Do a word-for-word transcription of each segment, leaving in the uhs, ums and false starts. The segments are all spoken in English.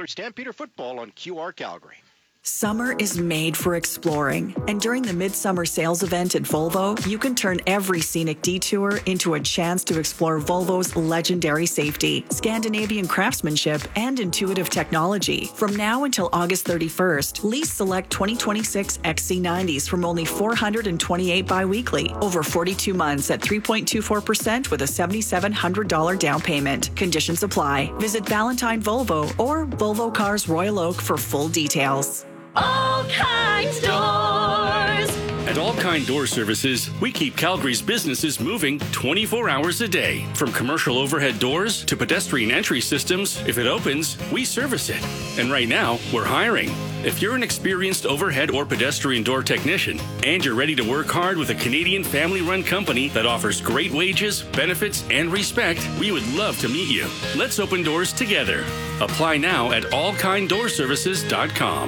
Oilers Stampeder football on Q R Calgary. Summer is made for exploring, and during the Midsummer Sales event at Volvo, you can turn every scenic detour into a chance to explore Volvo's legendary safety, Scandinavian craftsmanship, and intuitive technology. From now until August thirty-first, lease select twenty twenty-six X C nineties from only four hundred twenty-eight biweekly, over forty-two months at three point two four percent with a seven thousand seven hundred dollars down payment. Conditions apply. Visit Valentine Volvo or Volvo Cars Royal Oak for full details. All Kinds Doors. At All Kind Door Services, we keep Calgary's businesses moving twenty-four hours a day. From commercial overhead doors to pedestrian entry systems, if it opens, we service it. And right now, we're hiring. If you're an experienced overhead or pedestrian door technician and you're ready to work hard with a Canadian family-run company that offers great wages, benefits, and respect, we would love to meet you. Let's open doors together. Apply now at all kind door services dot com.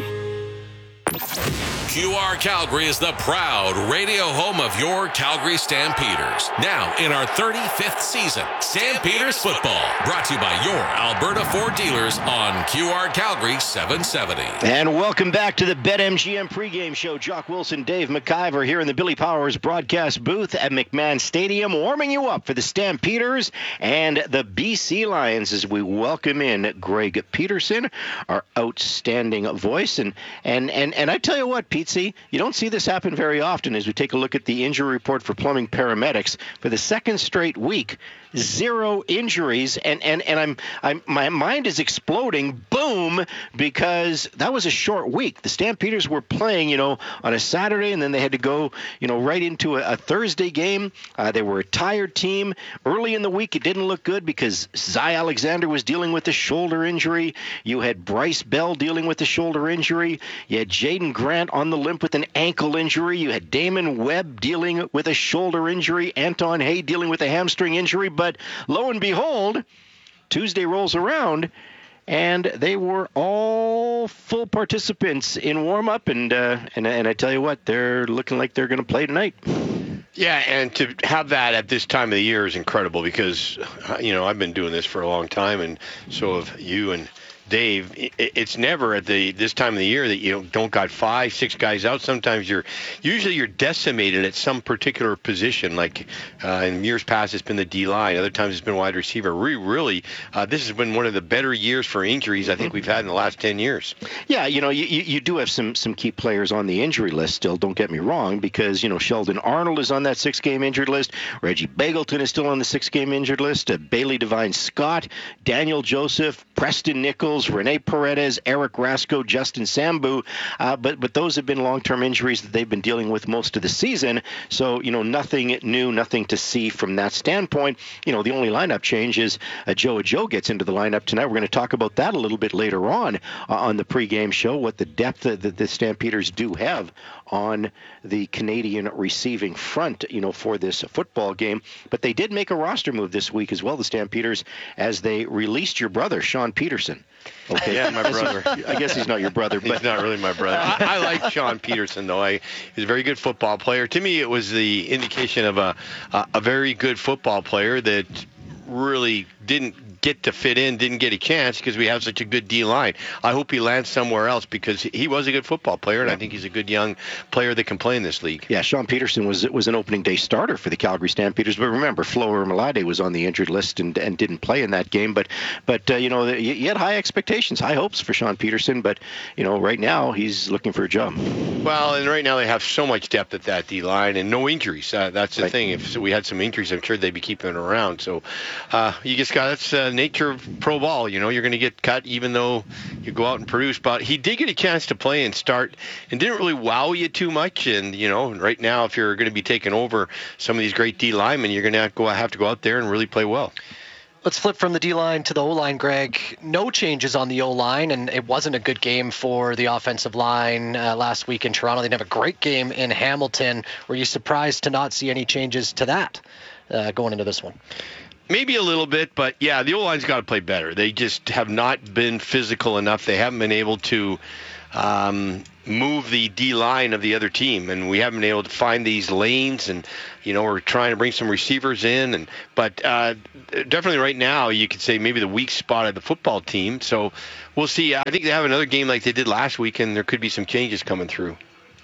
Q R Calgary is the proud radio home of your Calgary Stampeders. Now in our thirty-fifth season, Stampeders football, brought to you by your Alberta Ford dealers on Q R Calgary seven seventy. And welcome back to the BetMGM pregame show. Jock Wilson, Dave McIver here in the Billy Powers broadcast booth at McMahon Stadium, warming you up for the Stampeders and the B C Lions as we welcome in Greg Peterson, our outstanding voice. And and and, and I tell you what, Pete, see, you don't see this happen very often as we take a look at the injury report for plumbing paramedics for the second straight week. Zero injuries, and and and I'm I'm my mind is exploding. Boom, because that was a short week. The Stampeders were playing, you know, on a Saturday, and then they had to go, you know, right into a, a Thursday game. Uh, they were a tired team. Early in the week, it didn't look good because Zy Alexander was dealing with a shoulder injury. You had Bryce Bell dealing with a shoulder injury. You had Jaden Grant on the limp with an ankle injury. You had Damon Webb dealing with a shoulder injury. Anton Hay dealing with a hamstring injury. But But lo and behold, Tuesday rolls around, and they were all full participants in warm-up, and uh, and and I tell you what, they're looking like they're going to play tonight. Yeah, and to have that at this time of the year is incredible because, you know, I've been doing this for a long time, and so have you and Dave. It's never at the this time of the year that you don't got five, six guys out. Sometimes you're usually you're decimated at some particular position. Like uh, in years past, it's been the D line. Other times, it's been wide receiver. We really, uh, this has been one of the better years for injuries I think we've had in the last ten years. Yeah, you know, you, you do have some some key players on the injury list still. Don't get me wrong, because you know Sheldon Arnold is on that six-game injured list. Reggie Bagleton is still on the six-game injured list. Uh, Bailey Devine Scott, Daniel Joseph, Preston Nichols, Rene Paredes, Eric Rasco, Justin Sambu, uh, but but those have been long-term injuries that they've been dealing with most of the season. So you know nothing new, nothing to see from that standpoint. You know the only lineup change is uh, Joe Joe gets into the lineup tonight. We're going to talk about that a little bit later on uh, on the pregame show. What the depth that the, the Stampeders do have on the Canadian receiving front, you know, for this football game. But they did make a roster move this week as well, the Stampeders, as they released your brother, Sean Peterson. Okay, yeah, my brother. I guess he's not your brother, but he's not really my brother. I, I like Sean Peterson, though. I, he's a very good football player. To me, it was the indication of a a, a very good football player that really didn't get to fit in, didn't get a chance because we have such a good D-line. I hope he lands somewhere else because he was a good football player, and I think he's a good young player that can play in this league. Yeah, Sean Peterson was was an opening day starter for the Calgary Stampeders, but remember, Flo Ermolade was on the injured list and, and didn't play in that game. But, but uh, you know, you, you had high expectations, high hopes for Sean Peterson, but, you know, right now he's looking for a job. Well, and right now they have so much depth at that D-line and no injuries. Uh, that's the right. thing. If we had some injuries, I'm sure they'd be keeping it around. So uh, you just got, that's uh, nature of pro ball. You know, you're going to get cut even though you go out and produce. But he did get a chance to play and start and didn't really wow you too much. And, you know, right now if you're going to be taking over some of these great D linemen, you're going to have, go, have to go out there and really play well. Let's flip from the D-line to the O-line, Greg. No changes on the O-line, and it wasn't a good game for the offensive line uh, last week in Toronto. They didn't have a great game in Hamilton. Were you surprised to not see any changes to that uh, going into this one? Maybe a little bit, but yeah, the O-line's got to play better. They just have not been physical enough. They haven't been able to um, move the D-line of the other team, and we haven't been able to find these lanes. And you know, we're trying to bring some receivers in, and but uh, definitely right now you could say maybe the weak spot of the football team. So we'll see. I think they have another game like they did last week, and there could be some changes coming through.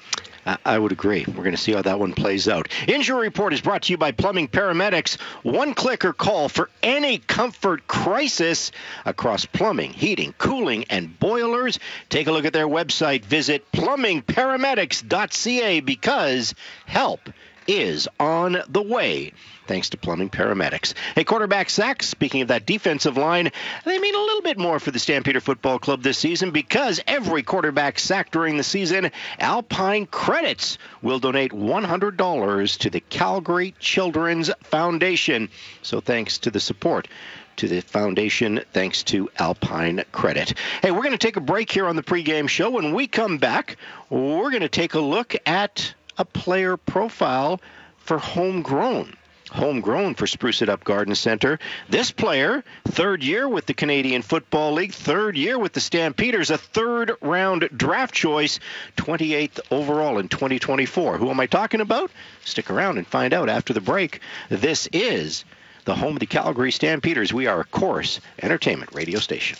I would agree. We're going to see how that one plays out. Injury Report is brought to you by Plumbing Paramedics. One click or call for any comfort crisis across plumbing, heating, cooling, and boilers. Take a look at their website. Visit plumbing paramedics dot c a because help is on the way. Thanks to Plumbing Paramedics. Hey, quarterback sacks, speaking of that defensive line, they mean a little bit more for the Stampeder Football Club this season because every quarterback sack during the season, Alpine Credits will donate one hundred dollars to the Calgary Children's Foundation. So thanks to the support to the foundation, thanks to Alpine Credit. Hey, we're going to take a break here on the pregame show. When we come back, we're going to take a look at a player profile for Homegrown. Homegrown for Spruce It Up Garden Center. This player, third year with the Canadian Football League, third year with the Stampeders, a third-round draft choice, twenty-eighth overall in twenty twenty-four. Who am I talking about? Stick around and find out after the break. This is the home of the Calgary Stampeders. We are a Corus Entertainment radio station.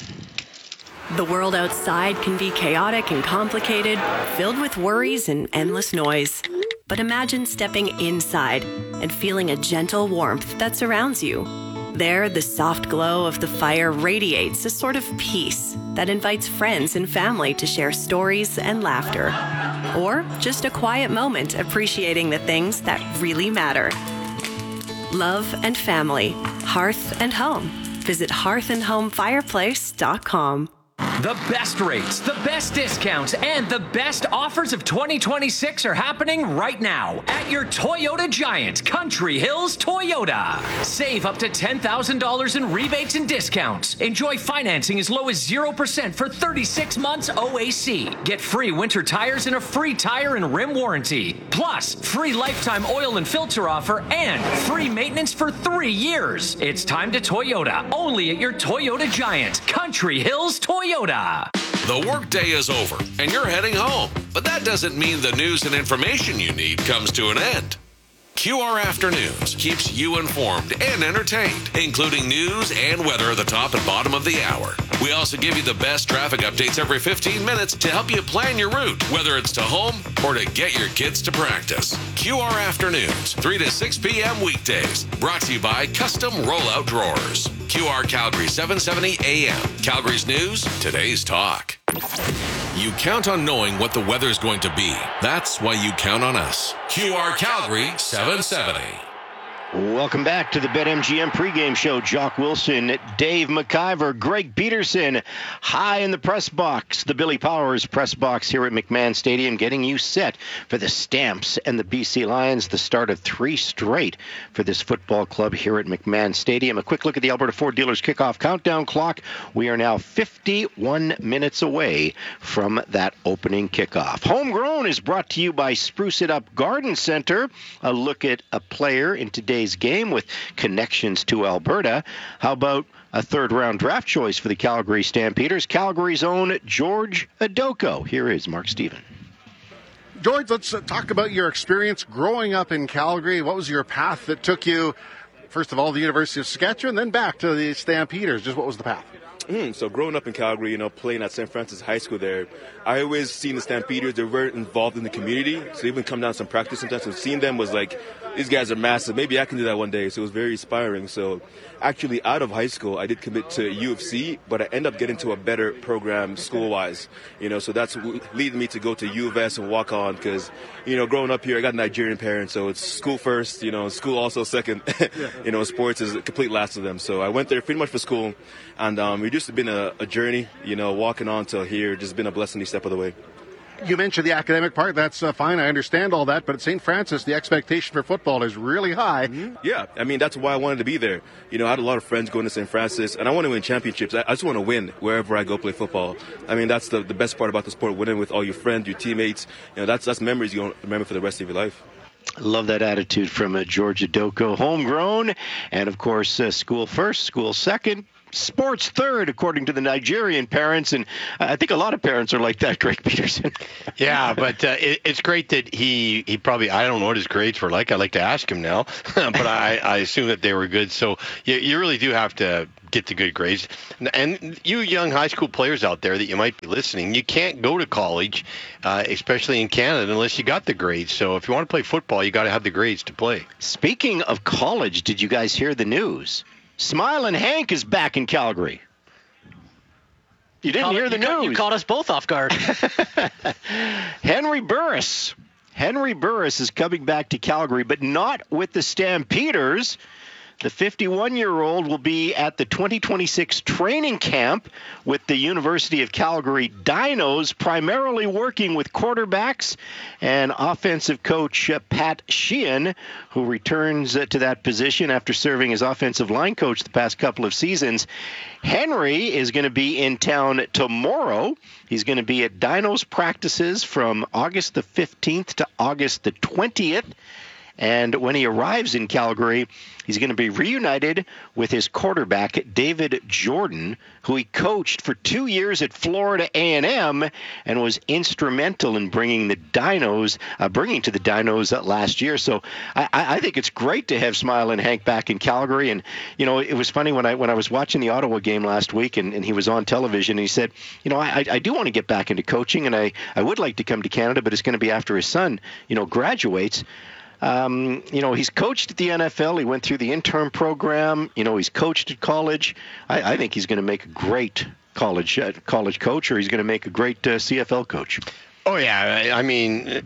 The world outside can be chaotic and complicated, filled with worries and endless noise. But imagine stepping inside and feeling a gentle warmth that surrounds you. There, the soft glow of the fire radiates a sort of peace that invites friends and family to share stories and laughter. Or just a quiet moment appreciating the things that really matter. Love and family, hearth and home. Visit hearth and home fireplace dot com. The best rates, the best discounts, and the best offers of twenty twenty-six are happening right now at your Toyota Giant, Country Hills Toyota. Save up to ten thousand dollars in rebates and discounts. Enjoy financing as low as zero percent for thirty-six months O A C. Get free winter tires and a free tire and rim warranty. Plus, free lifetime oil and filter offer and free maintenance for three years. It's time to Toyota, only at your Toyota Giant, Country Hills Toyota. The workday is over and you're heading home, but that doesn't mean the news and information you need comes to an end. Q R Afternoons keeps you informed and entertained, including news and weather at the top and bottom of the hour. We also give you the best traffic updates every fifteen minutes to help you plan your route, whether it's to home or to get your kids to practice. Q R Afternoons, three to six p.m. weekdays, brought to you by Custom Rollout Drawers. Q R Calgary, seven seventy A M. Calgary's news, today's talk. You count on knowing what the weather's going to be. That's why you count on us. Q R Calgary, seven seventy. Welcome back to the BetMGM pregame show. Jock Wilson, Dave McIver, Greg Peterson, high in the press box. The Billy Powers press box here at McMahon Stadium, getting you set for the Stamps and the B C Lions, the start of three straight for this football club here at McMahon Stadium. A quick look at the Alberta Ford Dealers kickoff countdown clock. We are now fifty-one minutes away from that opening kickoff. Homegrown is brought to you by Spruce It Up Garden Center. A look at a player in today's game with connections to Alberta. How about a third-round draft choice for the Calgary Stampeders? Calgary's own George Adoko. Here is Mark Stephen. George, let's uh, talk about your experience growing up in Calgary. What was your path that took you, first of all, to the University of Saskatchewan, then back to the Stampeders? Just what was the path? Mm, so growing up in Calgary, you know, playing at Saint Francis High School there, I always seen the Stampeders. They're very involved in the community. So even come down to some practice sometimes. So seeing them was like, these guys are massive. Maybe I can do that one day. So it was very inspiring. So actually out of high school, I did commit to U of C, but I ended up getting to a better program school-wise. You know, so that's leading me to go to U of S and walk on because, you know, growing up here, I got Nigerian parents. So it's school first, you know, school also second. Yeah. You know, sports is a complete last of them. So I went there pretty much for school. And um, it just been a, a journey, you know, walking on till here, just been a blessing each step of the way. You mentioned the academic part. That's uh, fine. I understand all that. But at Saint Francis, the expectation for football is really high. Mm-hmm. Yeah. I mean, that's why I wanted to be there. You know, I had a lot of friends going to Saint Francis, and I want to win championships. I, I just want to win wherever I go play football. I mean, that's the, the best part about the sport, winning with all your friends, your teammates. You know, that's that's memories you're going to remember for the rest of your life. Love that attitude from uh, Georgia Doko. Homegrown, and of course, uh, school first, school second, sports third, according to the Nigerian parents. And I think a lot of parents are like that, Greg Peterson. Yeah, but uh, it, it's great that he, he probably, I don't know what his grades were like. I'd like to ask him now, but I, I assume that they were good. So you, you really do have to get the good grades. And you young high school players out there that you might be listening, you can't go to college, uh, especially in Canada, unless you got the grades. So if you want to play football, you got to have the grades to play. Speaking of college, did you guys hear the news? Smiling Hank is back in Calgary. You didn't Caught- hear the you caught- news. You caught us both off guard. Henry Burris. Henry Burris is coming back to Calgary, but not with the Stampeders. The fifty-one-year-old will be at the twenty twenty-six training camp with the University of Calgary Dinos, primarily working with quarterbacks and offensive coach uh, Pat Sheehan, who returns uh, to that position after serving as offensive line coach the past couple of seasons. Henry is going to be in town tomorrow. He's going to be at Dinos practices from August the fifteenth to August the twentieth. And when he arrives in Calgary, he's going to be reunited with his quarterback, David Jordan, who he coached for two years at Florida A and M and was instrumental in bringing the Dinos, uh, bringing to the Dinos uh, last year. So I, I think it's great to have Smile and Hank back in Calgary. And, you know, it was funny when I when I was watching the Ottawa game last week and, and he was on television and he said, you know, I, I do want to get back into coaching and I, I would like to come to Canada, but it's going to be after his son, you know, graduates. Um, you know, he's coached at the N F L. He went through the intern program. You know, he's coached at college. I, I think he's going to make a great college uh, college coach, or he's going to make a great uh, C F L coach. Oh, yeah. I mean,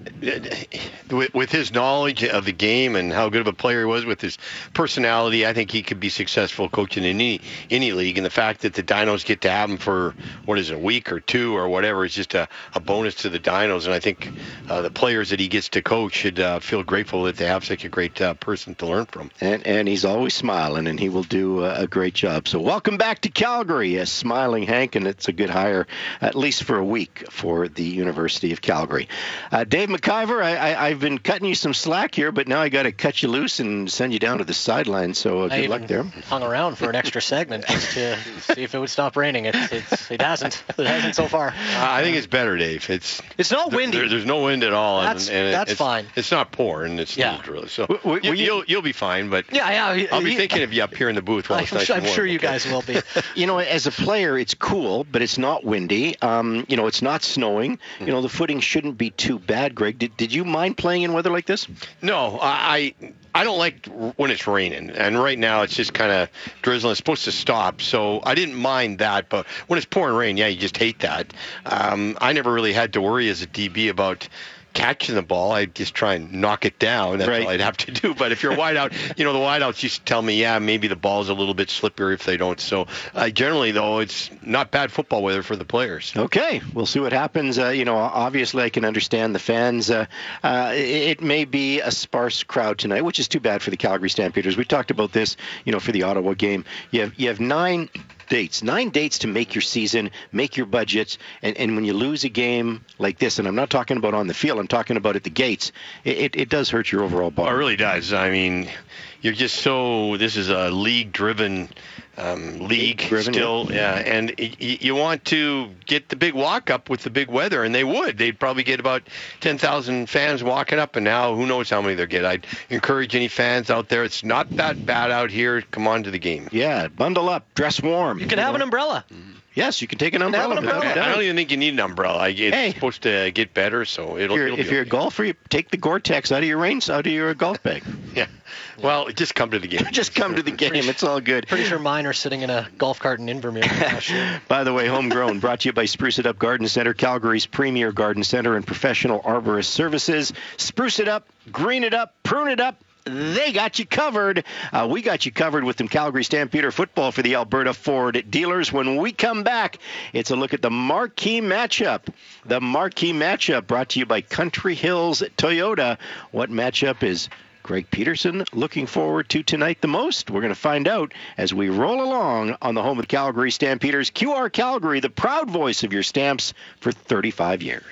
with, with his knowledge of the game and how good of a player he was with his personality, I think he could be successful coaching in any any league. And the fact that the Dinos get to have him for, what is it, a week or two or whatever, is just a, a bonus to the Dinos. And I think uh, the players that he gets to coach should uh, feel grateful that they have such a great uh, person to learn from. And and he's always smiling, and he will do a, a great job. So welcome back to Calgary, uh, Smiling Hank, and it's a good hire, at least for a week, for the University of Calgary. Uh, Dave McIver, I, I, I've been cutting you some slack here, but now I got to cut you loose and send you down to the sideline. So uh, I good luck there. Hung around for an extra segment just to see if it would stop raining. It, it's, it hasn't. It hasn't so far. Uh, I think it's better, Dave. It's it's not windy. There, there's no wind at all. That's, and, and that's it's, fine. It's not pouring. It's yeah. really. So w- w- you, you'll you'll be fine. But yeah, yeah. I'll be he, thinking of you up here in the booth while I'm it's nice sure, and warm. I'm sure you okay? guys will be. You know, as a player, it's cool, but it's not windy. Um, you know, it's not snowing. You know, the footing shouldn't be too bad, Greg. Did, did you mind playing in weather like this? No, I I don't like when it's raining, and right now it's just kind of drizzling. It's supposed to stop, so I didn't mind that. But when it's pouring rain, yeah, you just hate that. Um, I never really had to worry as a D B about catching the ball. I'd just try and knock it down. That's right. all I'd have to do. But if you're wide out, you know, the wide outs used to tell me, yeah, maybe the ball's a little bit slippery if they don't. So uh, generally, though, it's not bad football weather for the players. Okay, we'll see what happens. Uh, you know, obviously I can understand the fans. Uh, uh, it, it may be a sparse crowd tonight, which is too bad for the Calgary Stampeders. We talked about this, you know, for the Ottawa game. You have, you have nine dates, nine dates to make your season, make your budgets, and, and when you lose a game like this, and I'm not talking about on the field, I'm talking about at the gates, it, it, it does hurt your overall ball. Oh, it really does. I mean, you're just so, this is a league-driven um, league Driven, still, yeah, and y- you want to get the big walk-up with the big weather, and they would. They'd probably get about ten thousand fans walking up, and now who knows how many they'll get. I'd encourage any fans out there, it's not that bad out here. Come on to the game. Yeah, bundle up, dress warm. You can have an umbrella. Yes, you can take an have umbrella. an umbrella. without a I doubt. don't even think you need an umbrella. It's Hey. supposed to get better, so it'll, If you're, it'll if be you're okay. a golfer, you take the Gore-Tex out of your rain, out of your golf bag. Yeah. Well, just come to the game. Just come to the game. It's all good. Pretty sure mine are sitting in a golf cart in Invermere. I'm not sure. By the way, Homegrown, brought to you by Spruce It Up Garden Center, Calgary's premier garden center and professional arborist services. Spruce it up, green it up, prune it up. They got you covered. Uh, we got you covered with them Calgary Stampeder football for the Alberta Ford dealers. When we come back, it's a look at the marquee matchup. The marquee matchup brought to you by Country Hills Toyota. What matchup is Greg Peterson looking forward to tonight the most? We're going to find out as we roll along on the home of the Calgary Stampeders. Q R Calgary, the proud voice of your Stamps for thirty-five years.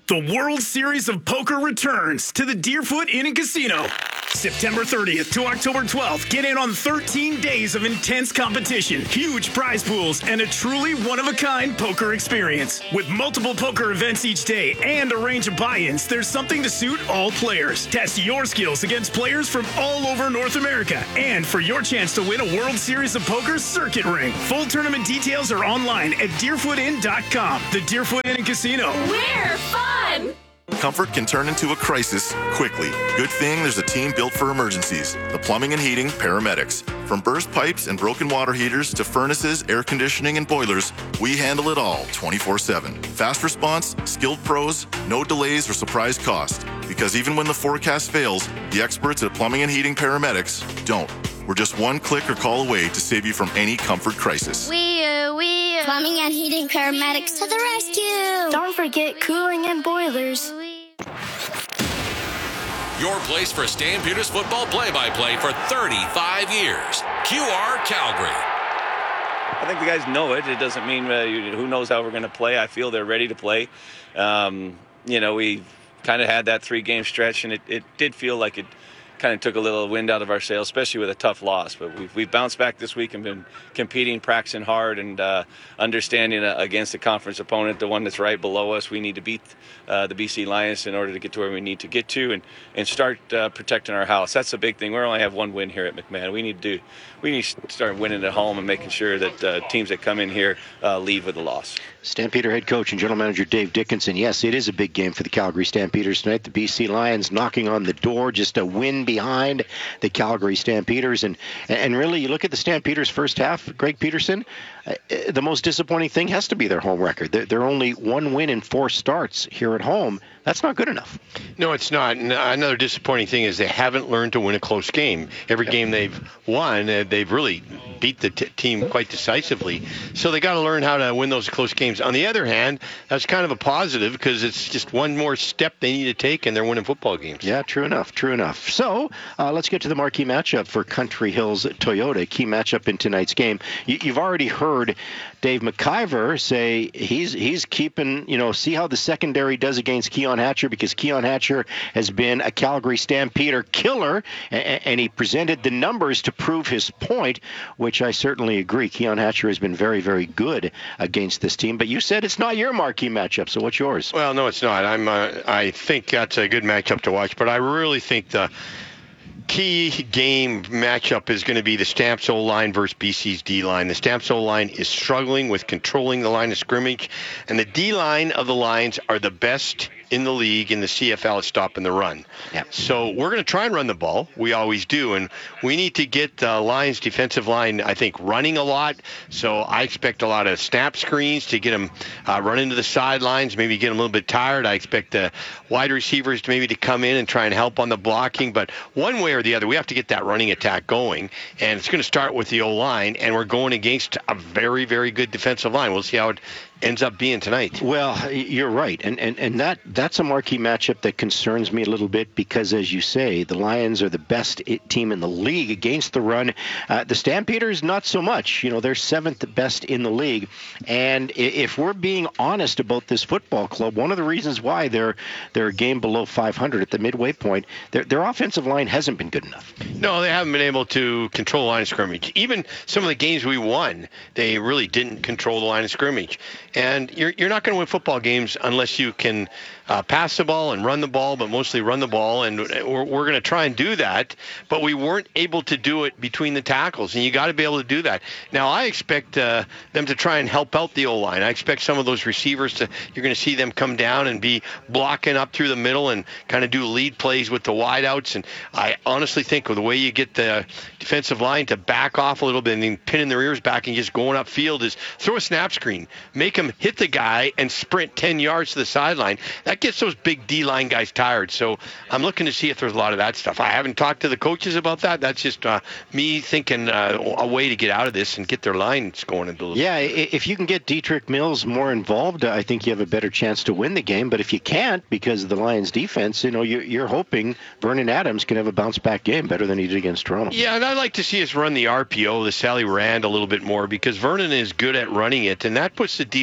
The World Series of Poker returns to the Deerfoot Inn and Casino. September thirtieth to October twelfth, get in on thirteen days of intense competition, huge prize pools, and a truly one-of-a-kind poker experience. With multiple poker events each day and a range of buy-ins, there's something to suit all players. Test your skills against players from all over North America. And for your chance to win a World Series of Poker circuit ring. Full tournament details are online at deerfoot inn dot com. The Deerfoot Inn and Casino. We're fun! Comfort can turn into a crisis quickly. Good thing there's a team built for emergencies. The Plumbing and Heating Paramedics. From burst pipes and broken water heaters to furnaces, air conditioning, and boilers, we handle it all twenty-four seven. Fast response, skilled pros, no delays or surprise cost. Because even when the forecast fails, the experts at Plumbing and Heating Paramedics don't. We're just one click or call away to save you from any comfort crisis. We, uh, we, uh, Plumbing and Heating Paramedics to the rescue. Don't forget cooling and boilers. Your place for Stampeders football play-by-play for thirty-five years. Q R Calgary. I think the guys know it. It doesn't mean uh, you, who knows how we're going to play. I feel they're ready to play. Um, you know, we kind of had that three-game stretch, and it, it did feel like it kind of took a little wind out of our sails, especially with a tough loss. But we've, we've bounced back this week and been competing, practicing hard, and uh, understanding uh, against a conference opponent, the one that's right below us. We need to beat uh, the B C Lions in order to get to where we need to get to, and and start uh, protecting our house. That's the big thing. We only have one win here at McMahon. We need to do, we need to start winning at home and making sure that uh, teams that come in here uh, leave with a loss. Stampeder head coach and general manager Dave Dickinson. Yes, it is a big game for the Calgary Stampeders tonight. The B C Lions knocking on the door, just a win behind the Calgary Stampeders. And and really, you look at the Stampeders' first half, Greg Peterson, uh, the most disappointing thing has to be their home record. They're, they're only one win in four starts here at home. That's not good enough. No, it's not. And another disappointing thing is they haven't learned to win a close game. Every game they've won, uh, they've really beat the t- team quite decisively. So they got to learn how to win those close games. On the other hand, that's kind of a positive because it's just one more step they need to take and they're winning football games. Yeah, true enough, true enough. So uh, let's get to the marquee matchup for Country Hills Toyota. Key matchup in tonight's game. You, you've already heard Dave McIver say he's he's keeping, you know, see how the secondary does against Keon Hatcher, because Keon Hatcher has been a Calgary Stampeder killer, and, and he presented the numbers to prove his point, which I certainly agree. Keon Hatcher has been very, very good against this team. But you said it's not your marquee matchup, so what's yours? Well, no, it's not. I'm. Uh, I think that's a good matchup to watch, but I really think the key game matchup is going to be the Stamps O-line versus B C's D-line. The Stamps O-line is struggling with controlling the line of scrimmage, and the D-line of the Lions are the best in the league in the C F L at stopping the run. Yep. So we're going to try and run the ball. We always do, and we need to get the Lions defensive line, I think, running a lot. So I expect a lot of snap screens to get them uh, run into the sidelines, maybe get them a little bit tired. I expect the wide receivers to maybe to come in and try and help on the blocking. But one way or the other, we have to get that running attack going, and it's going to start with the O-line, and we're going against a very, very good defensive line. We'll see how it ends up being tonight. Well, you're right, and and, and that that's a marquee matchup that concerns me a little bit because, as you say, the Lions are the best team in the league against the run. Uh, the Stampeders, not so much. You know, they're seventh best in the league, and if we're being honest about this football club, one of the reasons why they're they're a game below five hundred at the midway point, their their offensive line hasn't been good enough. No, they haven't been able to control the line of scrimmage. Even some of the games we won, they really didn't control the line of scrimmage. And you're you're not going to win football games unless you can uh, pass the ball and run the ball, but mostly run the ball. And we're, we're going to try and do that, but we weren't able to do it between the tackles, and you got to be able to do that. Now, I expect uh, them to try and help out the O-line. I expect some of those receivers to, you're going to see them come down and be blocking up through the middle and kind of do lead plays with the wideouts. And I honestly think with the way you get the defensive line to back off a little bit and then pinning their ears back and just going upfield is throw a snap screen, make them hit the guy and sprint ten yards to the sideline. That gets those big D-line guys tired. So I'm looking to see if there's a lot of that stuff. I haven't talked to the coaches about that. That's just uh, me thinking uh, a way to get out of this and get their lines going into the Yeah, if you can get Dietrich Mills more involved, I think you have a better chance to win the game. But if you can't, because of the Lions' defense, you know, you're, you're hoping Vernon Adams can have a bounce-back game better than he did against Toronto. Yeah, and I'd like to see us run the R P O, the Sally Rand, a little bit more, because Vernon is good at running it, and that puts the D-line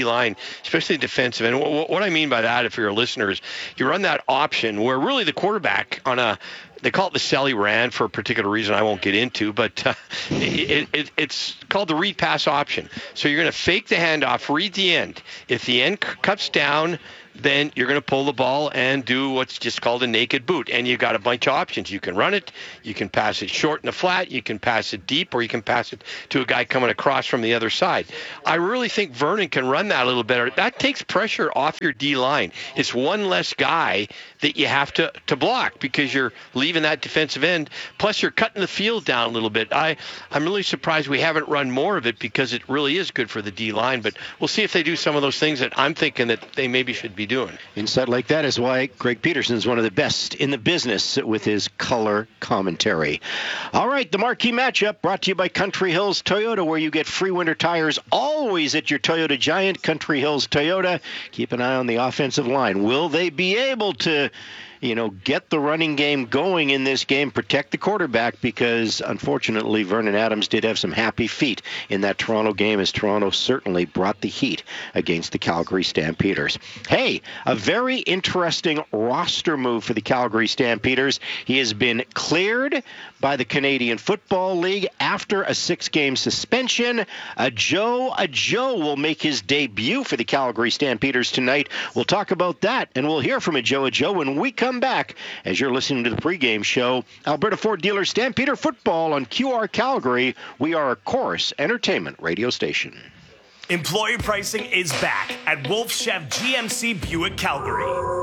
D-line, especially defensive end. What, what I mean by that, if you're listeners, you run that option where really the quarterback on a, they call it the Sally Rand for a particular reason I won't get into, but uh, it, it, it's called the read pass option. So you're going to fake the handoff, read the end. If the end c- cuts down, then you're going to pull the ball and do what's just called a naked boot. And you've got a bunch of options. You can run it, you can pass it short in the flat, you can pass it deep, or you can pass it to a guy coming across from the other side. I really think Vernon can run that a little better. That takes pressure off your D-line. It's one less guy that you have to, to block because you're leaving that defensive end. Plus, you're cutting the field down a little bit. I, I'm really surprised we haven't run more of it because it really is good for the D-line. But we'll see if they do some of those things that I'm thinking that they maybe should be doing. Insight like that is why Greg Peterson is one of the best in the business with his color commentary. All right, the marquee matchup brought to you by Country Hills Toyota, where you get free winter tires always at your Toyota Giant. Country Hills Toyota. Keep an eye on the offensive line. Will they be able to, you know, get the running game going in this game, protect the quarterback, because unfortunately Vernon Adams did have some happy feet in that Toronto game, as Toronto certainly brought the heat against the Calgary Stampeders. Hey, a very interesting roster move for the Calgary Stampeders. He has been cleared by the Canadian Football League after a six-game suspension. A Joe, a Joe will make his debut for the Calgary Stampeders tonight. We'll talk about that, and we'll hear from a Joe, a Joe when we come back as you're listening to the pregame show. Alberta Ford Dealer Stampeder Football on Q R Calgary. We are a Chorus Entertainment radio station. Employee pricing is back at Wolf Chef G M C Buick Calgary.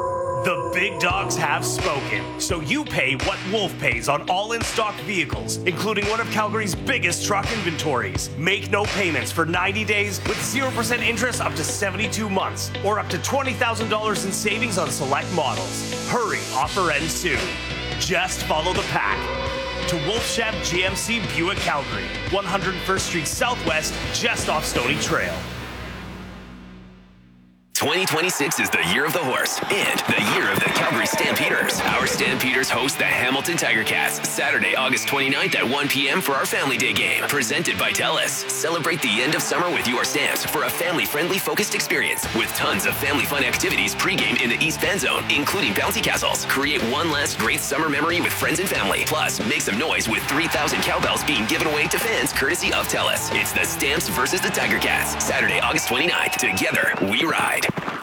The big dogs have spoken, so you pay what Wolf pays on all in-stock vehicles, including one of Calgary's biggest truck inventories. Make no payments for ninety days with zero percent interest up to seventy-two months, or up to twenty thousand dollars in savings on select models. Hurry, offer ends soon. Just follow the pack. To Wolf Chef G M C Buick Calgary, one hundred first Street Southwest, just off Stony Trail. twenty twenty-six is the year of the horse and the year of the Calgary Stampeders. Our Stampeders host the Hamilton Tiger Cats Saturday, August twenty-ninth at one p.m. for our Family Day game, presented by TELUS. Celebrate the end of summer with your Stamps for a family-friendly focused experience with tons of family fun activities pregame in the East Van Zone, including bouncy castles. Create one last great summer memory with friends and family. Plus, make some noise with three thousand cowbells being given away to fans courtesy of TELUS. It's the Stamps versus the Tiger Cats, Saturday, August twenty-ninth. Together, we ride.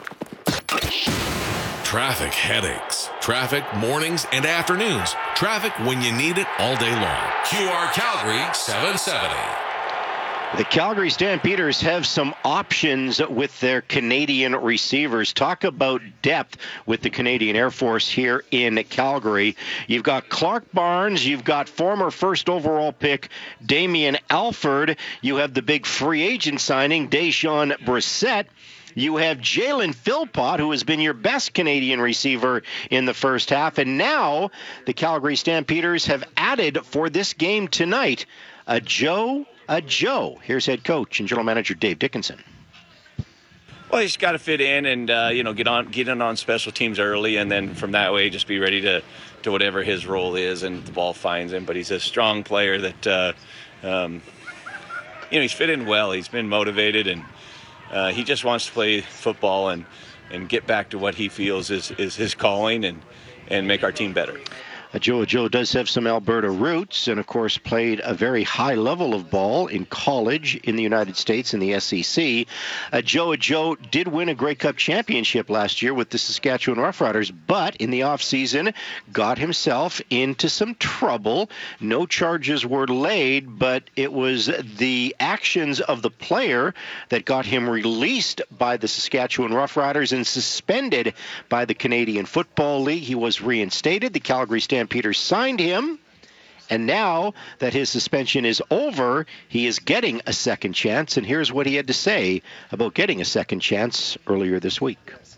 Traffic headaches. Traffic mornings and afternoons. Traffic when you need it all day long. Q R Calgary seven seventy. The Calgary Stampeders have some options with their Canadian receivers. Talk about depth with the Canadian Air Force here in Calgary. You've got Clark Barnes. You've got former first overall pick Damian Alford. You have the big free agent signing, Deshaun Brissett. You have Jalen Philpott, who has been your best Canadian receiver in the first half. And now the Calgary Stampeders have added for this game tonight a Joe, a Joe. Here's head coach and general manager Dave Dickinson. Well, he's got to fit in and, uh, you know, get on, get in on special teams early, and then from that way just be ready to, to whatever his role is and the ball finds him. But he's a strong player that, uh, um, you know, he's fit in well. He's been motivated, and Uh, he just wants to play football and, and get back to what he feels is, is his calling and, and make our team better. Joe Joe does have some Alberta roots and, of course, played a very high level of ball in college in the United States in the S E C. Uh, Joe Joe did win a Grey Cup championship last year with the Saskatchewan Roughriders, but in the offseason got himself into some trouble. No charges were laid, but it was the actions of the player that got him released by the Saskatchewan Roughriders and suspended by the Canadian Football League. He was reinstated. The Calgary Stampeders Peter signed him, and now that his suspension is over, he is getting a second chance, and here's what he had to say about getting a second chance earlier this week.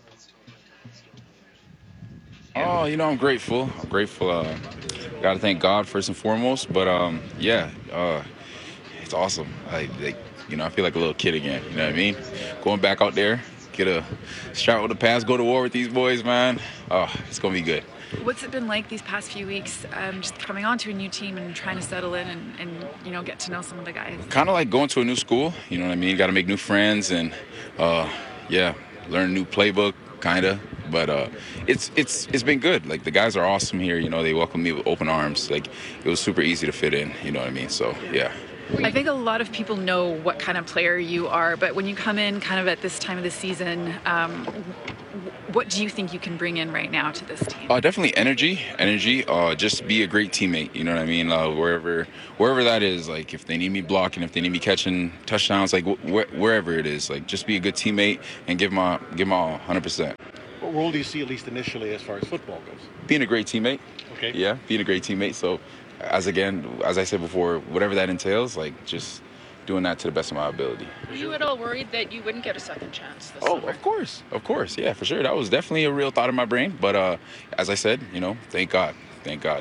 Oh, you know, I'm grateful. I'm grateful. Uh, got to thank God first and foremost, but um, yeah, uh, it's awesome. I, like, you know, I feel like a little kid again, you know what I mean? Going back out there, get a start with the pass, go to war with these boys, man. Oh, it's going to be good. What's it been like these past few weeks, um, just coming onto a new team and trying to settle in and, and you know, get to know some of the guys? Kind of like going to a new school, you know what I mean? Got to make new friends and, uh, yeah, learn a new playbook, kind of. But uh, it's it's it's been good. Like, the guys are awesome here. You know, they welcome me with open arms. Like, it was super easy to fit in. You know what I mean? So, yeah. I think a lot of people know what kind of player you are, but when you come in kind of at this time of the season, um, what do you think you can bring in right now to this team? Uh, definitely energy, energy. Uh, just be a great teammate. You know what I mean? Uh, wherever, wherever that is. Like, if they need me blocking, if they need me catching touchdowns, like wh- wherever it is, like, just be a good teammate and give my give my all, one hundred percent. What role do you see, at least initially, as far as football goes? Being a great teammate. Okay. Yeah, being a great teammate. So, as again, as I said before, whatever that entails, like, just doing that to the best of my ability. Were you at all worried that you wouldn't get a second chance this Oh, summer? of course. Of course. Yeah, for sure. That was definitely a real thought in my brain. But uh, as I said, you know, thank God. Thank God.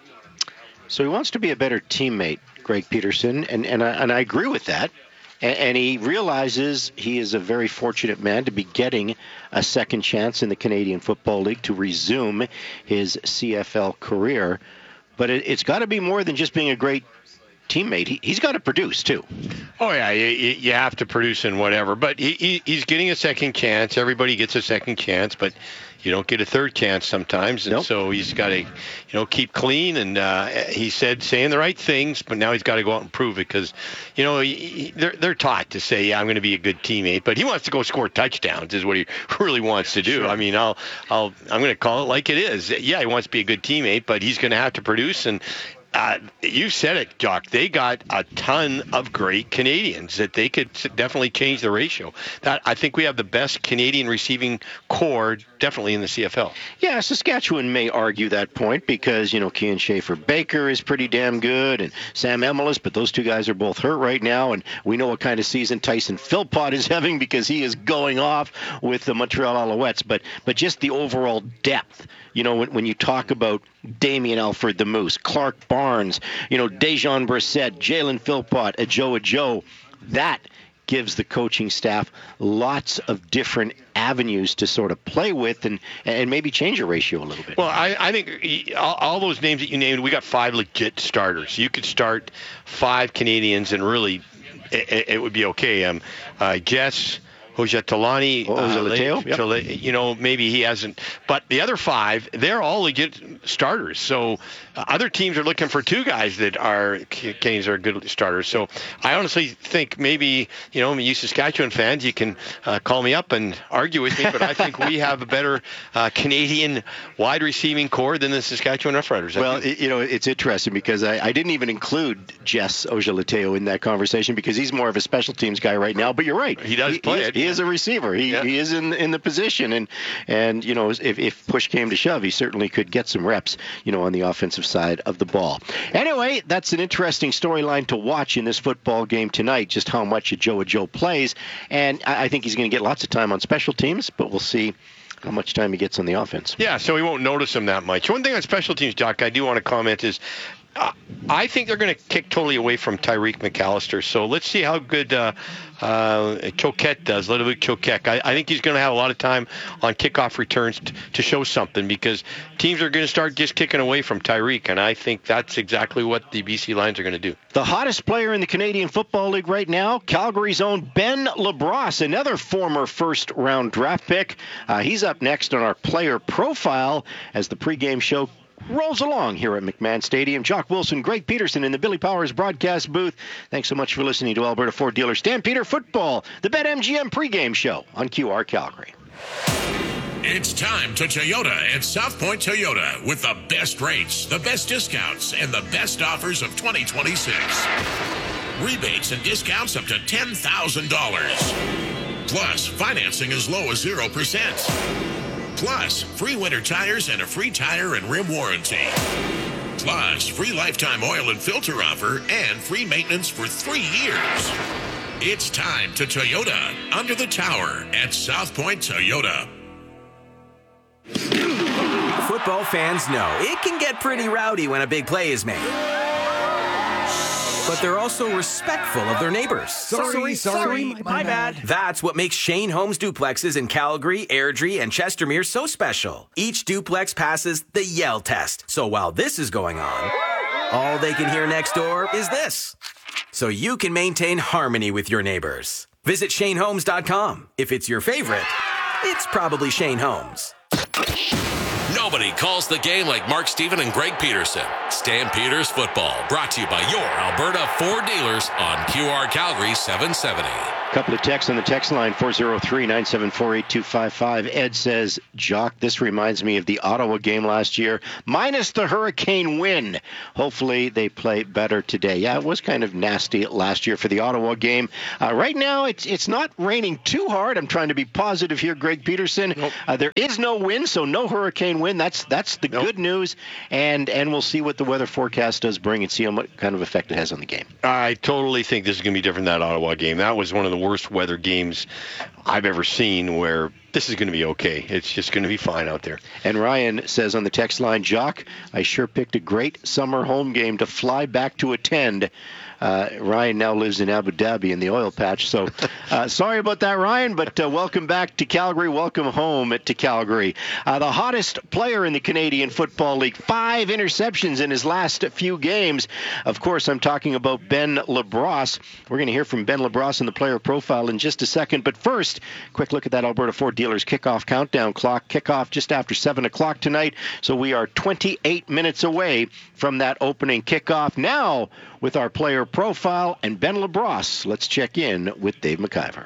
So he wants to be a better teammate, Greg Peterson, and, and, I, and I agree with that. And, and he realizes he is a very fortunate man to be getting a second chance in the Canadian Football League to resume his C F L career. But it, it's got to be more than just being a great teammate. He, he's got to produce, too. Oh, yeah, you, you have to produce in whatever. But he, he, he's getting a second chance. Everybody gets a second chance, but you don't get a third chance sometimes. And nope. So he's got to, you know, keep clean. And uh, he said saying the right things, but now he's got to go out and prove it because, you know, he, they're, they're taught to say, yeah, I'm going to be a good teammate. But he wants to go score touchdowns is what he really wants to do. Sure. I mean, I'll, I'll, I'm going to call it like it is. Yeah, he wants to be a good teammate, but he's going to have to produce. And Uh, you said it, Jock. They got a ton of great Canadians that they could definitely change the ratio. That I think we have the best Canadian receiving core definitely in the C F L. Yeah, Saskatchewan may argue that point because, you know, Kean Schaefer-Baker is pretty damn good and Sam Emelis, but those two guys are both hurt right now, and we know what kind of season Tyson Philpott is having because he is going off with the Montreal Alouettes. But but just the overall depth, you know, when, when you talk about Damien Alford the Moose, Clark Barnes, you know, Dejon Brissett, Jalen Philpott, Ajoa Joe, that gives the coaching staff lots of different avenues to sort of play with and and maybe change your ratio a little bit. Well, I, I think all, all those names that you named, we got five legit starters. You could start five Canadians and really it, it would be okay. Um, uh, Jess Hoja-Talani, oh, uh, yep. you know, maybe he hasn't. But the other five, they're all legit starters. So uh, other teams are looking for two guys that are Canadians are good starters. So I honestly think maybe, you know, you Saskatchewan fans, you can uh, call me up and argue with me, but I think we have a better uh, Canadian wide receiving core than the Saskatchewan Roughriders. Well, it, you know, it's interesting because I, I didn't even include Jess Oja-Lateo in that conversation because he's more of a special teams guy right now. But you're right. He does he, play he is, it. He is a receiver. He yeah. he is in in the position, and and you know if, if push came to shove, he certainly could get some reps, you know, on the offensive side of the ball. Anyway, that's an interesting storyline to watch in this football game tonight. Just how much Ajoa Joe plays, and I, I think he's going to get lots of time on special teams, but we'll see how much time he gets on the offense. Yeah, so he won't notice him that much. One thing on special teams, Doc, I do want to comment is. Uh, I think they're going to kick totally away from Tyreek McAllister. So let's see how good uh, uh, Choquette does, Ludovic Choquette. I, I think he's going to have a lot of time on kickoff returns t- to show something because teams are going to start just kicking away from Tyreek, and I think that's exactly what the B C Lions are going to do. The hottest player in the Canadian Football League right now, Calgary's own Ben LaBrosse, another former first-round draft pick. Uh, he's up next on our player profile as the pregame show rolls along here at McMahon Stadium. Jock Wilson, Greg Peterson in the Billy Powers broadcast booth. Thanks so much for listening to Alberta Ford Dealer Stampeder Football, the BetMGM pregame show on Q R Calgary. It's time to Toyota at South Point Toyota with the best rates, the best discounts, and the best offers of twenty twenty-six. Rebates and discounts up to ten thousand dollars. Plus, financing as low as zero percent. Plus, free winter tires and a free tire and rim warranty. Plus, free lifetime oil and filter offer and free maintenance for three years. It's time to Toyota under the tower at South Point Toyota. Football fans know it can get pretty rowdy when a big play is made. But they're also respectful of their neighbors. Sorry, sorry, sorry my, my bad. That's what makes Shane Homes duplexes in Calgary, Airdrie, and Chestermere so special. Each duplex passes the yell test. So while this is going on, all they can hear next door is this. So you can maintain harmony with your neighbors. Visit Shane Homes dot com. If it's your favorite, it's probably Shane Homes. Nobody calls the game like Mark Steven and Greg Peterson. Stampeders football, brought to you by your Alberta Ford dealers on Q R Calgary seven seventy. Couple of texts on the text line, four oh three, nine seven four, eight two five five. Ed says, Jock, this reminds me of the Ottawa game last year, minus the hurricane win. Hopefully they play better today. Yeah, it was kind of nasty last year for the Ottawa game. Uh, right now, it's it's not raining too hard. I'm trying to be positive here, Greg Peterson. Nope. Uh, there is no wind, so no hurricane wind. That's that's the nope. good news. And, and we'll see what the weather forecast does bring and see how what kind of effect it has on the game. I totally think this is going to be different than that Ottawa game. That was one of the worst weather games I've ever seen, where this is going to be okay. It's just going to be fine out there. And Ryan says on the text line, Jock, I sure picked a great summer home game to fly back to attend. Uh, Ryan now lives in Abu Dhabi in the oil patch. So uh, sorry about that, Ryan, but uh, welcome back to Calgary. Welcome home to Calgary. Uh, the hottest player in the Canadian Football League, five interceptions in his last few games. Of course, I'm talking about Ben LaBrosse. We're going to hear from Ben LaBrosse in the player profile in just a second. But first, quick look at that Alberta Ford Dealers kickoff countdown clock. Kickoff just after seven o'clock tonight. So we are twenty-eight minutes away from that opening kickoff. Now, with our player profile and Ben LaBrosse, let's check in with Dave McIver.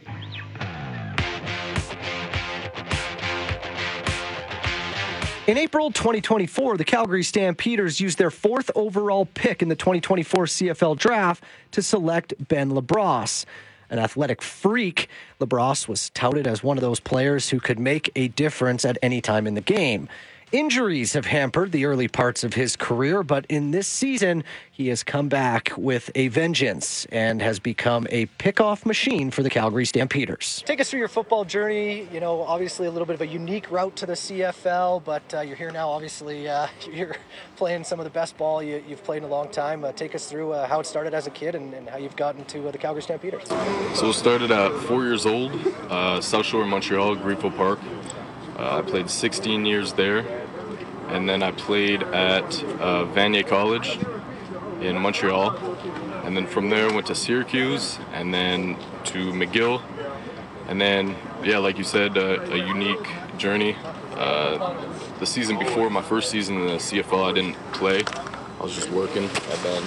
In April twenty twenty-four, the Calgary Stampeders used their fourth overall pick in the twenty twenty-four C F L draft to select Ben LaBrosse. An athletic freak, LaBrosse was touted as one of those players who could make a difference at any time in the game. Injuries have hampered the early parts of his career, but in this season, he has come back with a vengeance and has become a pickoff machine for the Calgary Stampeders. Take us through your football journey. You know, obviously a little bit of a unique route to the C F L, but uh, you're here now. Obviously, uh, you're playing some of the best ball you, you've played in a long time. Uh, take us through uh, how it started as a kid and, and how you've gotten to uh, the Calgary Stampeders. So it started at four years old, uh, South Shore, Montreal, Greenfield Park. Uh, I played sixteen years there. And then I played at uh, Vanier College in Montreal. And then from there, went to Syracuse and then to McGill. And then, yeah, like you said, uh, a unique journey. Uh, the season before, my first season in the C F L, I didn't play. I was just working. And then,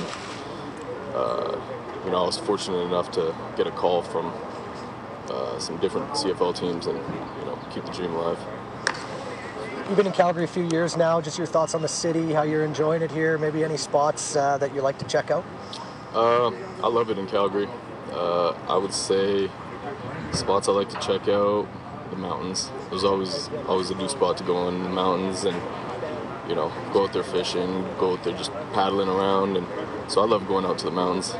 uh, you know, I was fortunate enough to get a call from uh, some different C F L teams and, you know, keep the dream alive. You've been in Calgary a few years now. Just your thoughts on the city, how you're enjoying it here, maybe any spots uh, that you like to check out? Uh, I love it in Calgary. Uh, I would say spots I like to check out, the mountains. There's always always a new spot to go in the mountains and, you know, go out there fishing, go out there just paddling around. And so I love going out to the mountains.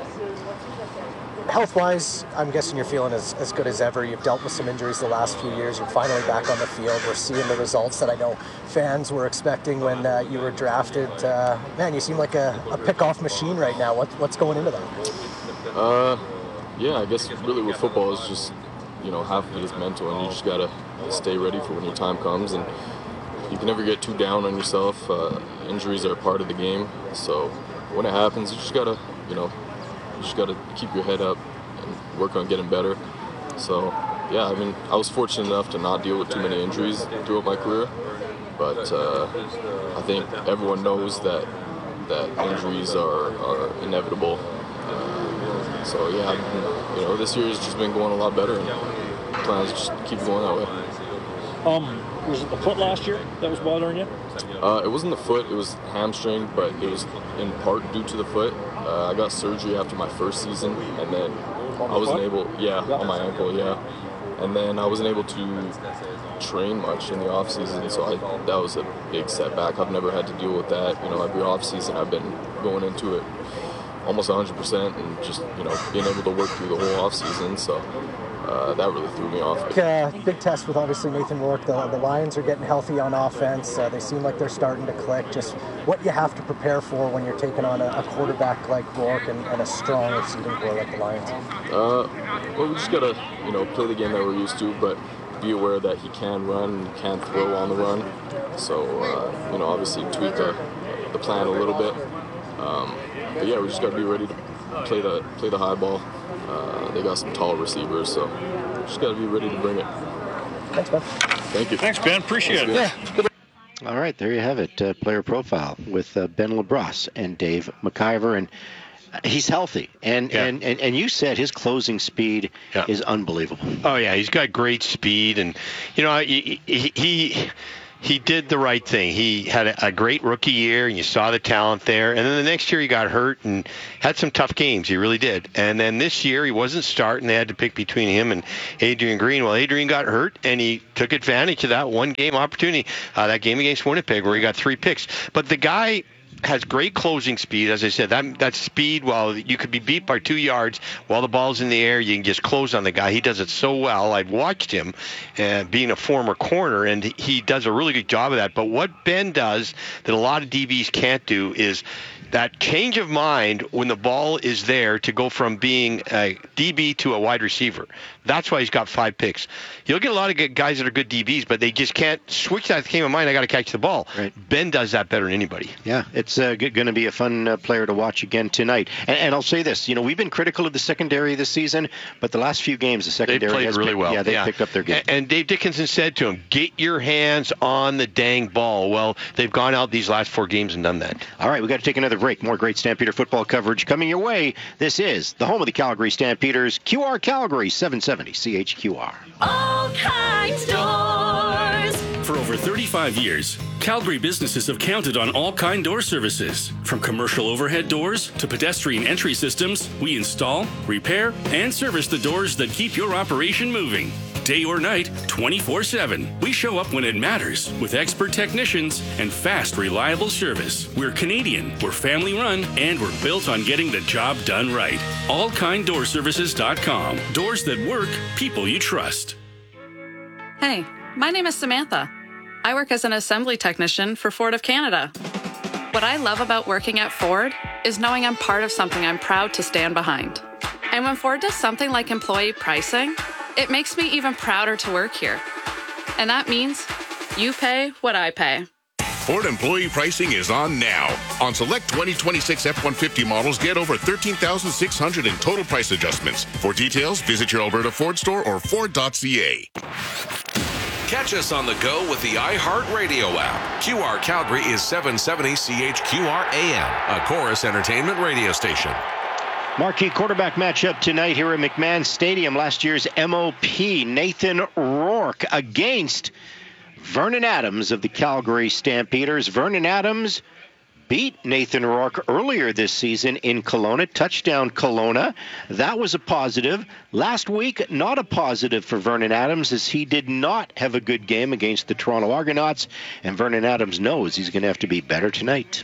Health-wise, I'm guessing you're feeling as, as good as ever. You've dealt with some injuries the last few years. You're finally back on the field. We're seeing the results that I know fans were expecting when uh, you were drafted. Uh, man, you seem like a, a pick-off machine right now. What, what's going into that? Uh, yeah, I guess really with football is just, you know, half of it is mental, and you just got to stay ready for when your time comes. And you can never get too down on yourself. Uh, injuries are a part of the game. So when it happens, you just got to, you know, You just got to keep your head up and work on getting better. So, yeah, I mean, I was fortunate enough to not deal with too many injuries throughout my career. But uh, I think everyone knows that that injuries are, are inevitable. Uh, so, yeah, you know, this year has just been going a lot better, and the plan is just keep going that way. Um, was it the foot last year that was bothering you? Uh, it wasn't the foot, it was hamstring, but it was in part due to the foot. Uh, I got surgery after my first season, and then I wasn't able, yeah, on my ankle, yeah. And then I wasn't able to train much in the off season, so I, that was a big setback. I've never had to deal with that. You know, every off season I've been going into it almost one hundred percent and just, you know, being able to work through the whole off season. So uh, that really threw me off. Uh, big test with obviously Nathan Rourke. The, the Lions are getting healthy on offense. Uh, they seem like they're starting to click. Just what you have to prepare for when you're taking on a, a quarterback like Rourke and, and a strong receiving core like the Lions. Uh, well, we just gotta, you know, play the game that we're used to, but be aware that he can run, he can throw on the run. So, uh, you know, obviously tweak the, the plan a little bit. Um, but yeah, we just gotta be ready to play the play the high ball. Uh, they got some tall receivers, so just got to be ready to bring it. Thanks, Ben. Thank you. Thanks, Ben. Appreciate Thanks, it. Ben. Yeah. All right, there you have it. Uh, player profile with uh, Ben LaBrosse and Dave McIver. And he's healthy. And, yeah. and, and, and you said his closing speed yeah. is unbelievable. Oh, yeah. He's got great speed. And, you know, he he, he he did the right thing. He had a, a great rookie year, and you saw the talent there. And then the next year he got hurt and had some tough games. He really did. And then this year he wasn't starting. They had to pick between him and Adrian Green. Well, Adrian got hurt, and he took advantage of that one-game opportunity, uh, that game against Winnipeg where he got three picks. But the guy has great closing speed. As I said, that that speed, while you could be beat by two yards while the ball's in the air, you can just close on the guy. He does it so well. I've watched him uh, being a former corner, and he does a really good job of that. But what Ben does that a lot of D Bs can't do is that change of mind when the ball is there to go from being a D B to a wide receiver. That's why he's got five picks. You'll get a lot of good guys that are good D Bs, but they just can't switch that game of mind. I got to catch the ball. Right. Ben does that better than anybody. Yeah, it's uh, g- going to be a fun uh, player to watch again tonight. And, and I'll say this, you know, we've been critical of the secondary this season, but the last few games, the secondary they played has really picked, well. Yeah, they yeah. picked up their game. And, and Dave Dickinson said to him, "Get your hands on the dang ball." Well, they've gone out these last four games and done that. All right, we got to take another break. More great Stampeder football coverage coming your way. This is the home of the Calgary Stampeders, Q R Calgary, seven seventy C H Q R. All Kinds Doors. For over thirty-five years, Calgary businesses have counted on All Kind Door services. From commercial overhead doors to pedestrian entry systems, we install, repair, and service the doors that keep your operation moving. Day or night, twenty-four seven. We show up when it matters with expert technicians and fast, reliable service. We're Canadian, we're family run, and we're built on getting the job done right. all kind door services dot com. Doors that work, people you trust. Hey, my name is Samantha. I work as an assembly technician for Ford of Canada. What I love about working at Ford is knowing I'm part of something I'm proud to stand behind. And when Ford does something like employee pricing, it makes me even prouder to work here. And that means you pay what I pay. Ford employee pricing is on now. On select twenty twenty-six F one fifty models, get over thirteen thousand six hundred in total price adjustments. For details, visit your Alberta Ford store or Ford dot C A. Catch us on the go with the iHeartRadio app. Q R Calgary is seven seventy C H Q R A M, a Chorus Entertainment radio station. Marquee quarterback matchup tonight here at McMahon Stadium. Last year's M O P, Nathan Rourke, against Vernon Adams of the Calgary Stampeders. Vernon Adams beat Nathan Rourke earlier this season in Kelowna. Touchdown Kelowna. That was a positive. Last week, not a positive for Vernon Adams, as he did not have a good game against the Toronto Argonauts. And Vernon Adams knows he's going to have to be better tonight.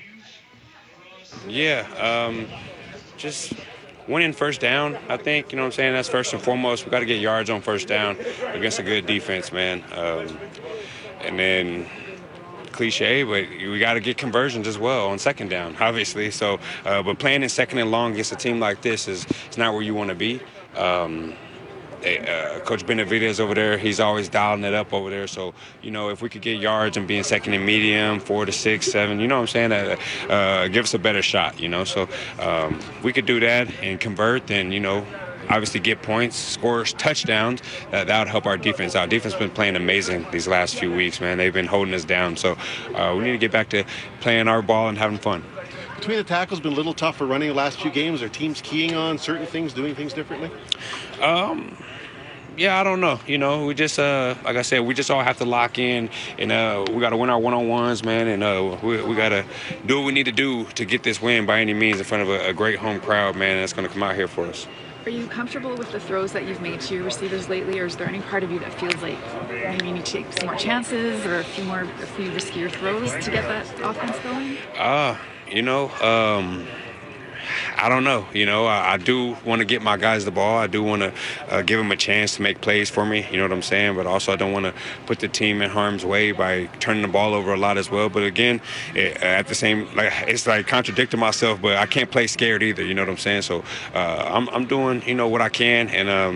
Yeah, um, just winning first down, I think. You know what I'm saying? That's first and foremost. We got to get yards on first down against a good defense, man. Um, and then cliche, but we got to get conversions as well on second down, obviously. So, uh, but playing in second and long against a team like this is it's not where you want to be. Um, uh, Coach Benavidez over there, he's always dialing it up over there. So, you know, if we could get yards and be in second and medium, four to six, seven, you know what I'm saying, uh, uh, give us a better shot, you know. So um, we could do that and convert, then, you know, obviously get points, scores, touchdowns. Uh, that would help our defense out. Defense has been playing amazing these last few weeks, man. They've been holding us down. So uh, we need to get back to playing our ball and having fun. Between the tackles, been a little tough for running the last few games. Are teams keying on certain things, doing things differently? Um, yeah, I don't know. You know, we just, uh, like I said, we just all have to lock in, and uh, we got to win our one-on-ones, man, and uh, we, we got to do what we need to do to get this win by any means in front of a, a great home crowd, man, that's going to come out here for us. Are you comfortable with the throws that you've made to your receivers lately, or is there any part of you that feels like maybe you need to take some more chances or a few more, a few riskier throws to get that offense going? Uh, you know, um, I don't know. You know, I, I do want to get my guys the ball. I do want to uh, give them a chance to make plays for me. You know what I'm saying? But also I don't want to put the team in harm's way by turning the ball over a lot as well. But again, it, at the same, like it's like contradicting myself. But I can't play scared either. You know what I'm saying? So uh, I'm I'm doing you know what I can, and um,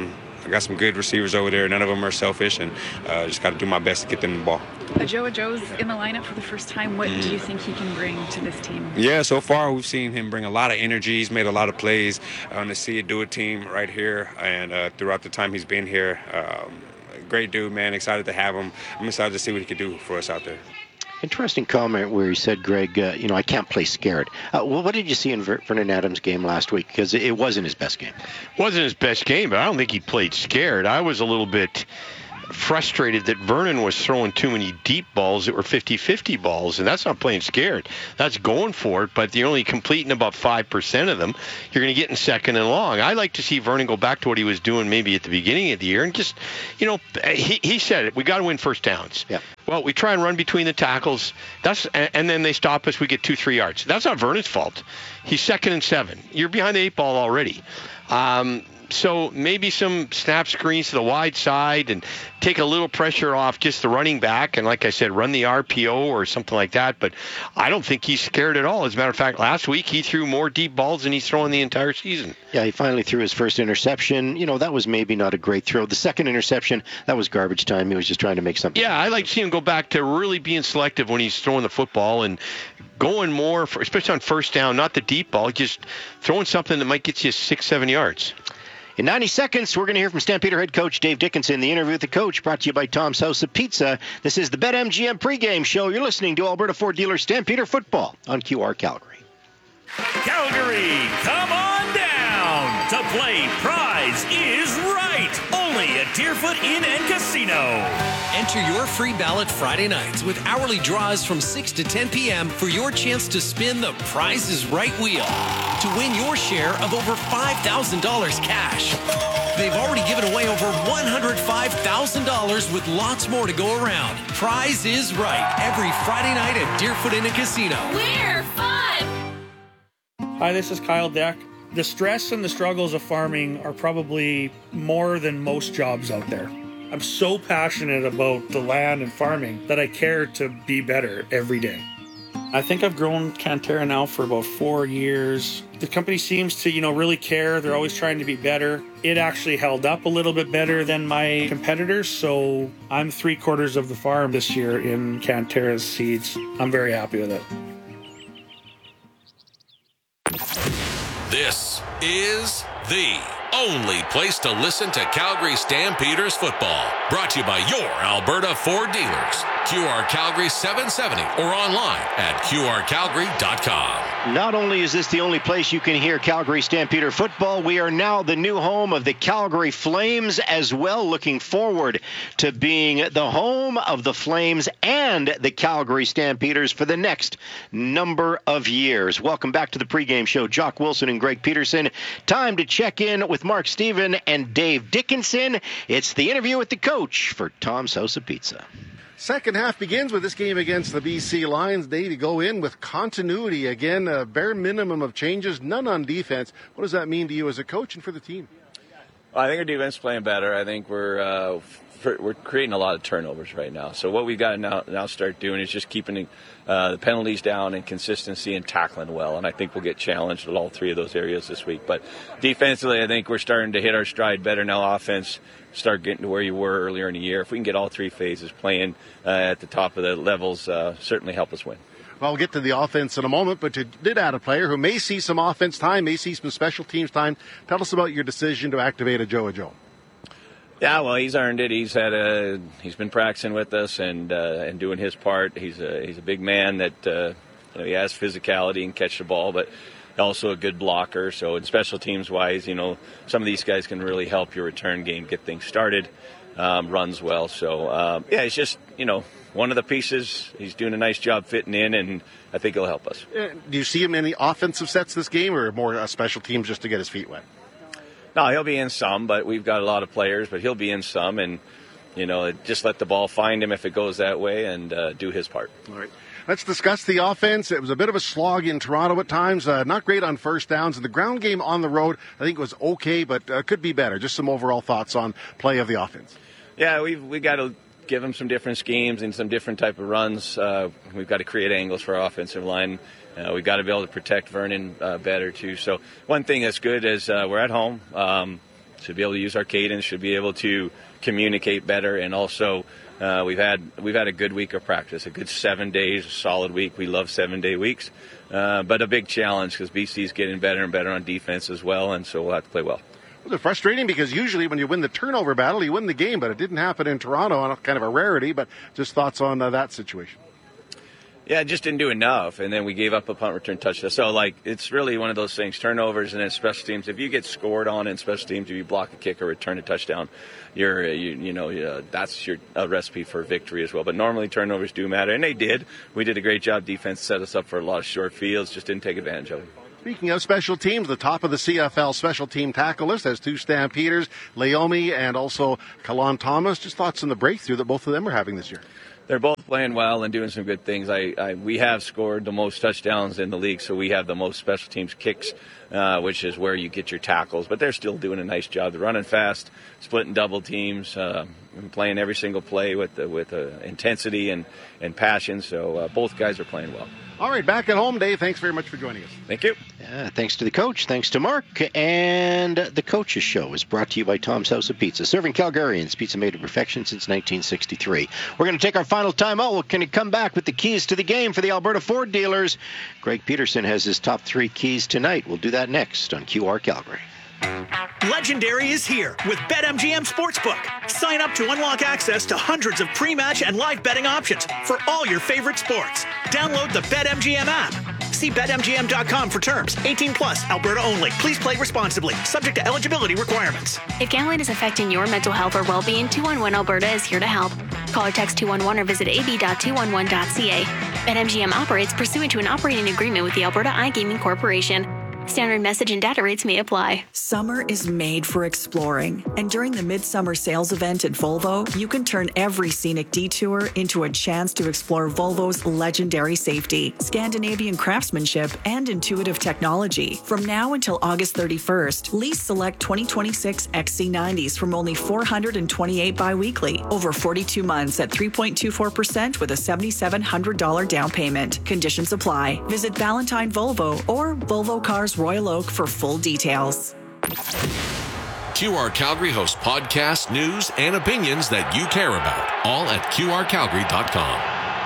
I got some good receivers over there. None of them are selfish, and uh, just got to do my best to get them the ball. Ajoa Joe's in the lineup for the first time. What do you think he can bring to this team? Yeah, so far we've seen him bring a lot of energy. He's made a lot of plays on the See It Do It team right here, and uh, throughout the time he's been here. Um, great dude, man. Excited to have him. I'm excited to see what he can do for us out there. Interesting comment where he said, Greg, uh, you know, I can't play scared. Uh, well, what did you see in Ver- Vernon Adams' game last week? Because it wasn't his best game. Wasn't his best game, but I don't think he played scared. I was a little bit frustrated that Vernon was throwing too many deep balls that were fifty-fifty balls, and that's not playing scared. That's going for it, but you're only completing about five percent of them. You're going to get in second and long. I like to see Vernon go back to what he was doing maybe at the beginning of the year and just, you know, he, he said it. We got to win first downs. Yeah. Well, we try and run between the tackles. That's and then they stop us. We get two, three yards. That's not Vernon's fault. He's second and seven. You're behind the eight ball already. Um, So maybe some snap screens to the wide side and take a little pressure off just the running back. And like I said, run the R P O or something like that. But I don't think he's scared at all. As a matter of fact, last week he threw more deep balls than he's thrown the entire season. Yeah, he finally threw his first interception. You know, that was maybe not a great throw. The second interception, that was garbage time. He was just trying to make something. Yeah, I like to see him go back to really being selective when he's throwing the football and going more, for, especially on first down, not the deep ball, just throwing something that might get you six, seven yards. In ninety seconds, we're going to hear from Stampeder head coach Dave Dickenson. The interview with the coach brought to you by Tom's House of Pizza. This is the BetMGM pregame show. You're listening to Alberta Ford Dealer Stampeder Football on Q R Calgary. Calgary, come on down to play Prize is Right. Only at Deerfoot Inn and Casino. Enter your free ballot Friday nights with hourly draws from six to ten p.m. for your chance to spin the Prize is Right wheel to win your share of over five thousand dollars cash. They've already given away over one hundred five thousand dollars with lots more to go around. Prize is Right every Friday night at Deerfoot Inn and Casino. We're fun! Hi, this is Kyle Deck. The stress and the struggles of farming are probably more than most jobs out there. I'm so passionate about the land and farming that I care to be better every day. I think I've grown Cantera now for about four years. The company seems to, you know, really care. They're always trying to be better. It actually held up a little bit better than my competitors, so I'm three quarters of the farm this year in Cantera's seeds. I'm very happy with it. This is the only place to listen to Calgary Stampeders football. Brought to you by your Alberta Ford dealers. Q R Calgary seven seventy or online at Q R Calgary dot com. Not only is this the only place you can hear Calgary Stampeder football, we are now the new home of the Calgary Flames as well. Looking forward to being the home of the Flames and the Calgary Stampeders for the next number of years. Welcome back to the pregame show. Jock Wilson and Greg Peterson. Time to check in with Mark Stephen and Dave Dickenson. It's the interview with the coach for Tom's House of Pizza. Second half begins with this game against the B C Lions. Dave, you go in with continuity again, a bare minimum of changes, none on defense. What does that mean to you as a coach and for the team? Well, I think our defense is playing better. I think we're uh, f- we're creating a lot of turnovers right now. So what we got to now now start doing is just keeping uh, the penalties down and consistency and tackling well. And I think we'll get challenged with all three of those areas this week. But defensively, I think we're starting to hit our stride better now. Offense, start getting to where you were earlier in the year. If we can get all three phases playing uh, at the top of the levels, uh, certainly help us win. Well, we'll get to the offense in a moment, but you did add a player who may see some offense time, may see some special teams time. Tell us about your decision to activate Ajoa Joe. Yeah, well, he's earned it. He's had a he's been practicing with us and uh, and doing his part. He's a he's a big man that uh, you know, he has physicality and catch the ball, but also a good blocker. So in special teams wise, you know, some of these guys can really help your return game get things started. Um, runs well. So um, yeah, it's just, you know, one of the pieces. He's doing a nice job fitting in, and I think he'll help us. Uh, do you see him in any offensive sets this game, or more uh, special teams just to get his feet wet? No, he'll be in some, but we've got a lot of players, but he'll be in some, and you know, just let the ball find him if it goes that way, and uh, do his part. All right. Let's discuss the offense. It was a bit of a slog in Toronto at times. Uh, not great on first downs. The ground game on the road, I think, was okay, but uh, could be better. Just some overall thoughts on play of the offense. Yeah, we've we got to give them some different schemes and some different type of runs. Uh, we've got to create angles for our offensive line. Uh, we've got to be able to protect Vernon uh, better, too. So one thing that's good is uh, we're at home. Um, Should be able to use our cadence, should be able to communicate better, and also uh, we've had we've had a good week of practice, a good seven days, a solid week. We love seven-day weeks, uh, but a big challenge because B C's getting better and better on defense as well, and so we'll have to play well. Was it frustrating? Because usually when you win the turnover battle, you win the game, but it didn't happen in Toronto, on kind of a rarity, but just thoughts on uh, that situation. Yeah, just didn't do enough, and then we gave up a punt return touchdown. So, like, it's really one of those things, turnovers and then special teams. If you get scored on in special teams, if you block a kick or return a touchdown, you're, you, you know, uh, that's your uh, recipe for victory as well. But normally turnovers do matter, and they did. We did a great job. Defense set us up for a lot of short fields, just didn't take advantage of it. Speaking of special teams, the top of the C F L special team tackle list has two Stampeders, Laomi and also Kalon Thomas. Just thoughts on the breakthrough that both of them are having this year. They're both playing well and doing some good things. I, I we have scored the most touchdowns in the league, so we have the most special teams kicks, uh, which is where you get your tackles. But they're still doing a nice job. They're running fast, splitting double teams, uh, and playing every single play with the, with uh, intensity and, and passion. So uh, both guys are playing well. All right, back at home, Dave. Thanks very much for joining us. Thank you. Yeah, thanks to the coach. Thanks to Mark. And the Coach's Show is brought to you by Tom's House of Pizza, serving Calgarians pizza made to perfection since nineteen sixty-three. We're going to take our final time out. Well, can you come back with the keys to the game for the Alberta Ford dealers? Greg Peterson has his top three keys tonight. We'll do that next on Q R Calgary. Legendary is here with BetMGM Sportsbook. Sign up to unlock access to hundreds of pre-match and live betting options for all your favorite sports. Download the BetMGM app. See Bet M G M dot com for terms. eighteen plus, Alberta only. Please play responsibly. Subject to eligibility requirements. If gambling is affecting your mental health or well-being, two one one Alberta is here to help. Call or text two one one or visit a b dot two one one dot c a. BetMGM operates pursuant to an operating agreement with the Alberta iGaming Corporation. Standard message and data rates may apply. Summer is made for exploring, and during the Midsummer Sales event at Volvo, you can turn every scenic detour into a chance to explore Volvo's legendary safety, Scandinavian craftsmanship, and intuitive technology. From now until August thirty-first, lease select twenty twenty-six X C ninety s from only four hundred twenty-eight biweekly, over forty-two months at three point two four percent with a seven thousand seven hundred dollars down payment. Conditions apply. Visit Valentine Volvo or Volvo Cars Royal Oak for full details. Q R Calgary hosts podcasts, news, and opinions that you care about, all at Q R Calgary dot com.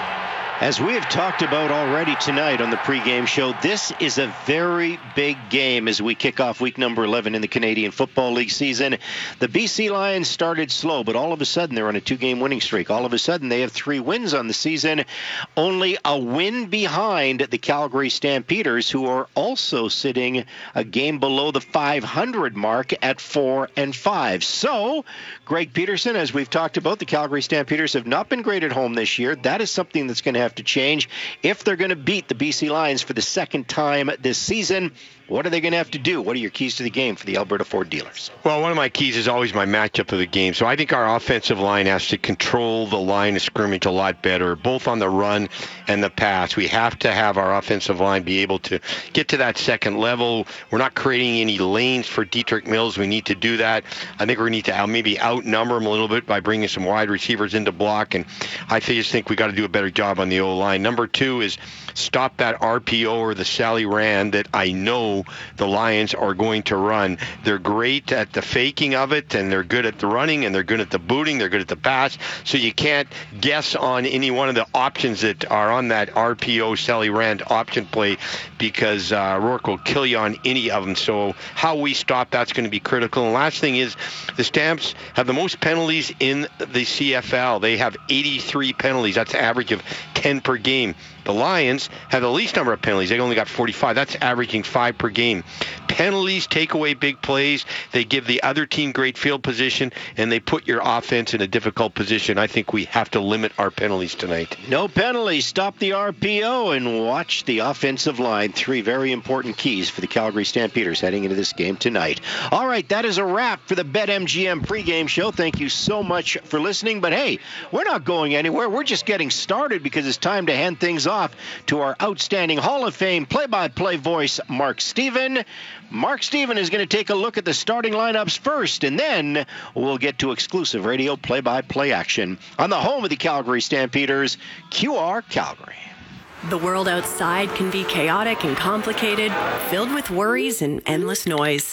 As we have talked about already tonight on the pregame show, this is a very big game as we kick off week number eleven in the Canadian Football League season. The B C Lions started slow, but all of a sudden they're on a two-game winning streak. All of a sudden they have three wins on the season, only a win behind the Calgary Stampeders, who are also sitting a game below the five hundred mark at four and five. So, Greg Peterson, as we've talked about, the Calgary Stampeders have not been great at home this year. That is something that's going to have to change if they're going to beat the B C Lions for the second time this season. What are they going to have to do? What are your keys to the game for the Alberta Ford dealers? Well, one of my keys is always my matchup of the game. So I think our offensive line has to control the line of scrimmage a lot better, both on the run and the pass. We have to have our offensive line be able to get to that second level. We're not creating any lanes for Dietrich Mills. We need to do that. I think we need to maybe outnumber them a little bit by bringing some wide receivers into block. And I just think we got to do a better job on the O-line. Number two is stop that R P O or the Sally Rand that I know the Lions are going to run. They're great at the faking of it, and they're good at the running, and they're good at the booting, they're good at the pass. So you can't guess on any one of the options that are on that R P O Sally Rand option play, because uh, Rourke will kill you on any of them. So how we stop that's going to be critical. And last thing is the Stamps have the most penalties in the C F L. They have eighty-three penalties. That's an average of ten per game. The Lions have the least number of penalties. They only got forty-five. That's averaging five per game. Penalties take away big plays. They give the other team great field position, and they put your offense in a difficult position. I think we have to limit our penalties tonight. No penalties. Stop the R P O and watch the offensive line. Three very important keys for the Calgary Stampeders heading into this game tonight. All right, that is a wrap for the BetMGM pregame show. Thank you so much for listening. But hey, we're not going anywhere. We're just getting started because it's time to hand things off to our outstanding Hall of Fame play-by-play voice, Mark Steven. Mark Steven is going to take a look at the starting lineups first, and then we'll get to exclusive radio play-by-play action on the home of the Calgary Stampeders, Q R Calgary. The world outside can be chaotic and complicated, filled with worries and endless noise.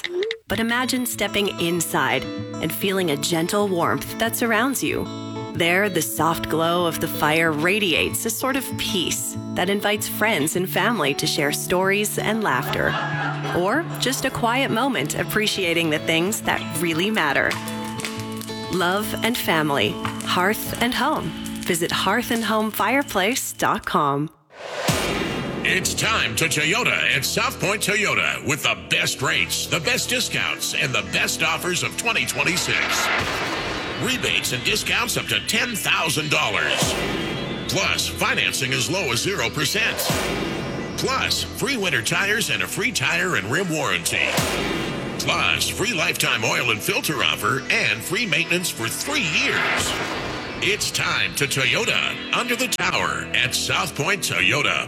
But imagine stepping inside and feeling a gentle warmth that surrounds you. There, the soft glow of the fire radiates a sort of peace that invites friends and family to share stories and laughter. Or just a quiet moment appreciating the things that really matter. Love and family, hearth and home. Visit hearth and home fireplace dot com. It's time to Toyota at South Point Toyota with the best rates, the best discounts, and the best offers of twenty twenty-six. Rebates and discounts up to ten thousand dollars. Plus, financing as low as zero percent. Plus, free winter tires and a free tire and rim warranty. Plus, free lifetime oil and filter offer and free maintenance for three years. It's time to Toyota under the tower at South Point Toyota.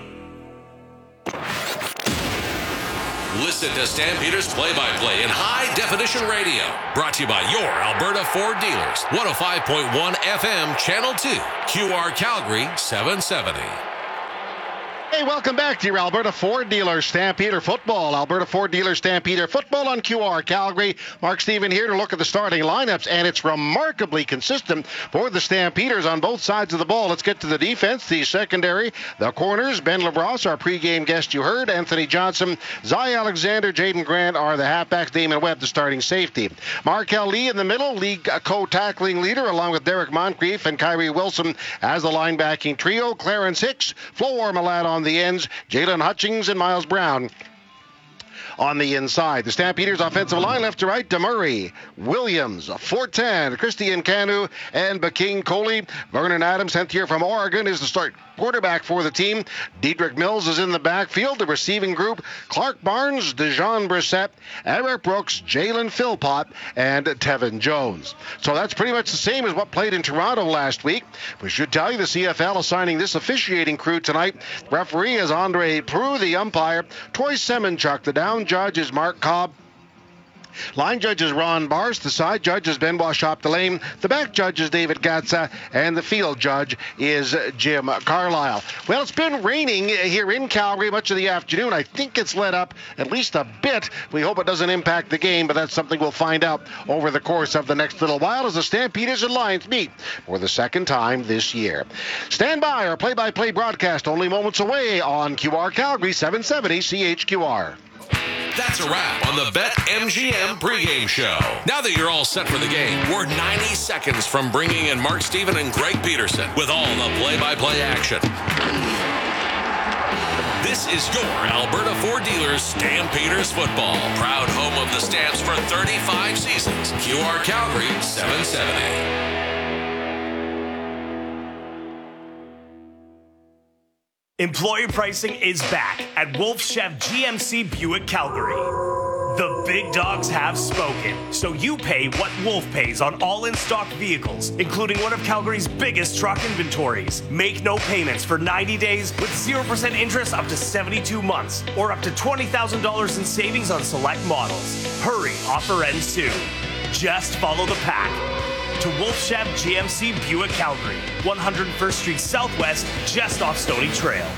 Listen to Stampeders play-by-play in high-definition radio. Brought to you by your Alberta Ford dealers. one oh five point one F M, Channel two. Q R Calgary, seven seventy. Hey, welcome back to your Alberta Ford Dealer Stampeder Football. Alberta Ford Dealer Stampeder Football on Q R Calgary. Mark Stephen here to look at the starting lineups, and it's remarkably consistent for the Stampeders on both sides of the ball. Let's get to the defense, the secondary, the corners. Ben LaBrosse, our pregame guest you heard. Anthony Johnson, Zai Alexander, Jaden Grant are the halfbacks. Damon Webb, the starting safety. Markel Lee in the middle, league co-tackling leader, along with Derek Moncrief and Kyrie Wilson as the linebacking trio. Clarence Hicks, Flo Ormalat on the ends, Jalen Hutchings and Miles Brown on the inside. The Stampeders' offensive line, left to right, DeMurray, Williams, Fortin, Christian Canu, and Baking Coley. Vernon Adams, sent here from Oregon, is the start quarterback for the team. Dedrick Mills is in the backfield. The receiving group, Clark Barnes, Dejon Brissett, Eric Brooks, Jalen Philpott, and Tevin Jones. So that's pretty much the same as what played in Toronto last week. We should tell you the C F L assigning this officiating crew tonight. Referee is Andre Prue, the umpire. Troy Semenchuk, the down judge is Mark Cobb. Line judge is Ron Bars. The side judge is Benoit Chapdelaine. The back judge is David Gatza. And the field judge is Jim Carlisle. Well, it's been raining here in Calgary much of the afternoon. I think it's let up at least a bit. We hope it doesn't impact the game, but that's something we'll find out over the course of the next little while as the Stampeders and Lions meet for the second time this year. Stand by. Our play-by-play broadcast only moments away on Q R Calgary, seven seventy C H Q R. That's a wrap on the BetMGM pregame show. Now that you're all set for the game, we're ninety seconds from bringing in Mark Stephen and Greg Peterson with all the play-by-play action. This is your Alberta Ford Dealers Stampeders Football. Proud home of the Stamps for thirty-five seasons. Q R Calgary, seven seventy. Employer pricing is back at Wolf Chef G M C Buick Calgary. The big dogs have spoken, so you pay what Wolf pays on all in-stock vehicles, including one of Calgary's biggest truck inventories. Make no payments for ninety days with zero percent interest up to seventy-two months, or up to twenty thousand dollars in savings on select models. Hurry, offer ends soon. Just follow the pack. To Wolf Chef G M C Buick Calgary, one hundred first Street Southwest, just off Stony Trail.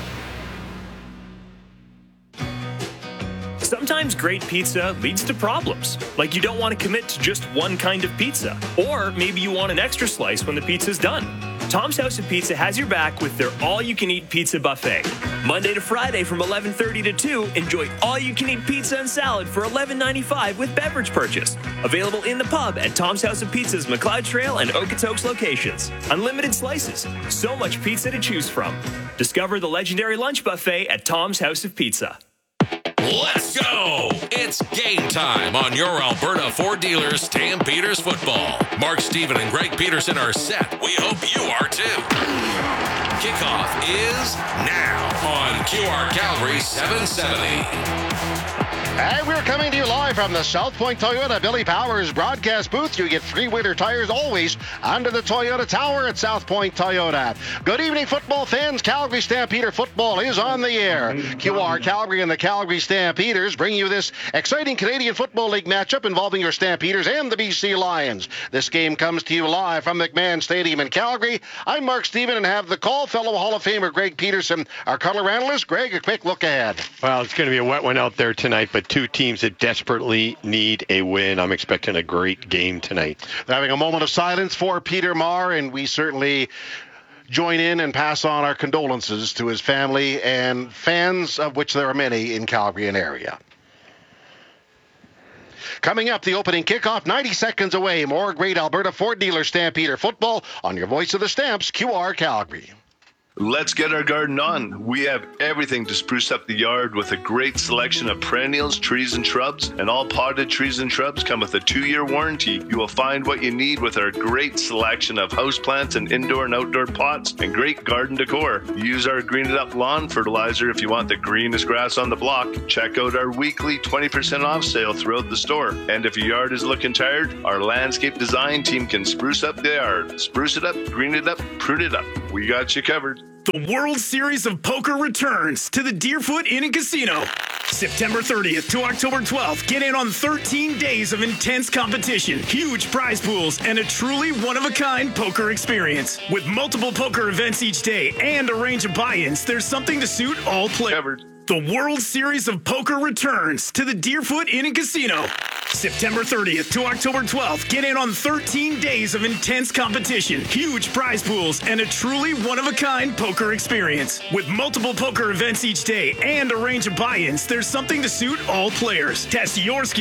Sometimes great pizza leads to problems, like you don't want to commit to just one kind of pizza, or maybe you want an extra slice when the pizza's done. Tom's House of Pizza has your back with their all-you-can-eat pizza buffet. Monday to Friday from eleven thirty to two, enjoy all-you-can-eat pizza and salad for eleven ninety-five with beverage purchase. Available in the pub at Tom's House of Pizza's McLeod Trail and Okotoks locations. Unlimited slices, so much pizza to choose from. Discover the legendary lunch buffet at Tom's House of Pizza. Let's go! It's game time on your Alberta Ford Dealers Stampeders Football. Mark Stephen and Greg Peterson are set. We hope you are too. Kickoff is now on Q R Calgary seven seventy. And we're coming to you live from the South Point Toyota Billy Powers broadcast booth. You get free winter tires always under the Toyota Tower at South Point Toyota. Good evening, football fans. Calgary Stampeder football is on the air. Q R Calgary and the Calgary Stampeders bring you this exciting Canadian Football League matchup involving your Stampeders and the B C Lions. This game comes to you live from McMahon Stadium in Calgary. I'm Mark Stephen and have the call fellow Hall of Famer Greg Peterson, our color analyst. Greg, a quick look ahead. Well, it's going to be a wet one out there tonight. night, but two teams that desperately need a win. I'm expecting a great game tonight. They're having a moment of silence for Peter Maher, and we certainly join in and pass on our condolences to his family and fans, of which there are many in Calgary and area. Coming up, the opening kickoff, ninety seconds away. More great Alberta Ford Dealer Stampeder football on your Voice of the Stamps, Q R Calgary. Let's get our garden on. We have everything to spruce up the yard with a great selection of perennials, trees, and shrubs. And all potted trees and shrubs come with a two-year warranty. You will find what you need with our great selection of houseplants and indoor and outdoor pots and great garden decor. Use our Green It Up lawn fertilizer if you want the greenest grass on the block. Check out our weekly twenty percent off sale throughout the store. And if your yard is looking tired, our landscape design team can spruce up the yard. Spruce it up, green it up, prune it up. We got you covered. The World Series of Poker returns to the Deerfoot Inn and Casino. September thirtieth to October twelfth. Get in on thirteen days of intense competition, huge prize pools, and a truly one-of-a-kind poker experience. With multiple poker events each day and a range of buy-ins, there's something to suit all players. The World Series of Poker returns to the Deerfoot Inn and Casino. September thirtieth to October twelfth. Get in on thirteen days of intense competition, huge prize pools, and a truly one-of-a-kind poker experience. With multiple poker events each day and a range of buy-ins, there's something to suit all players. Test your skills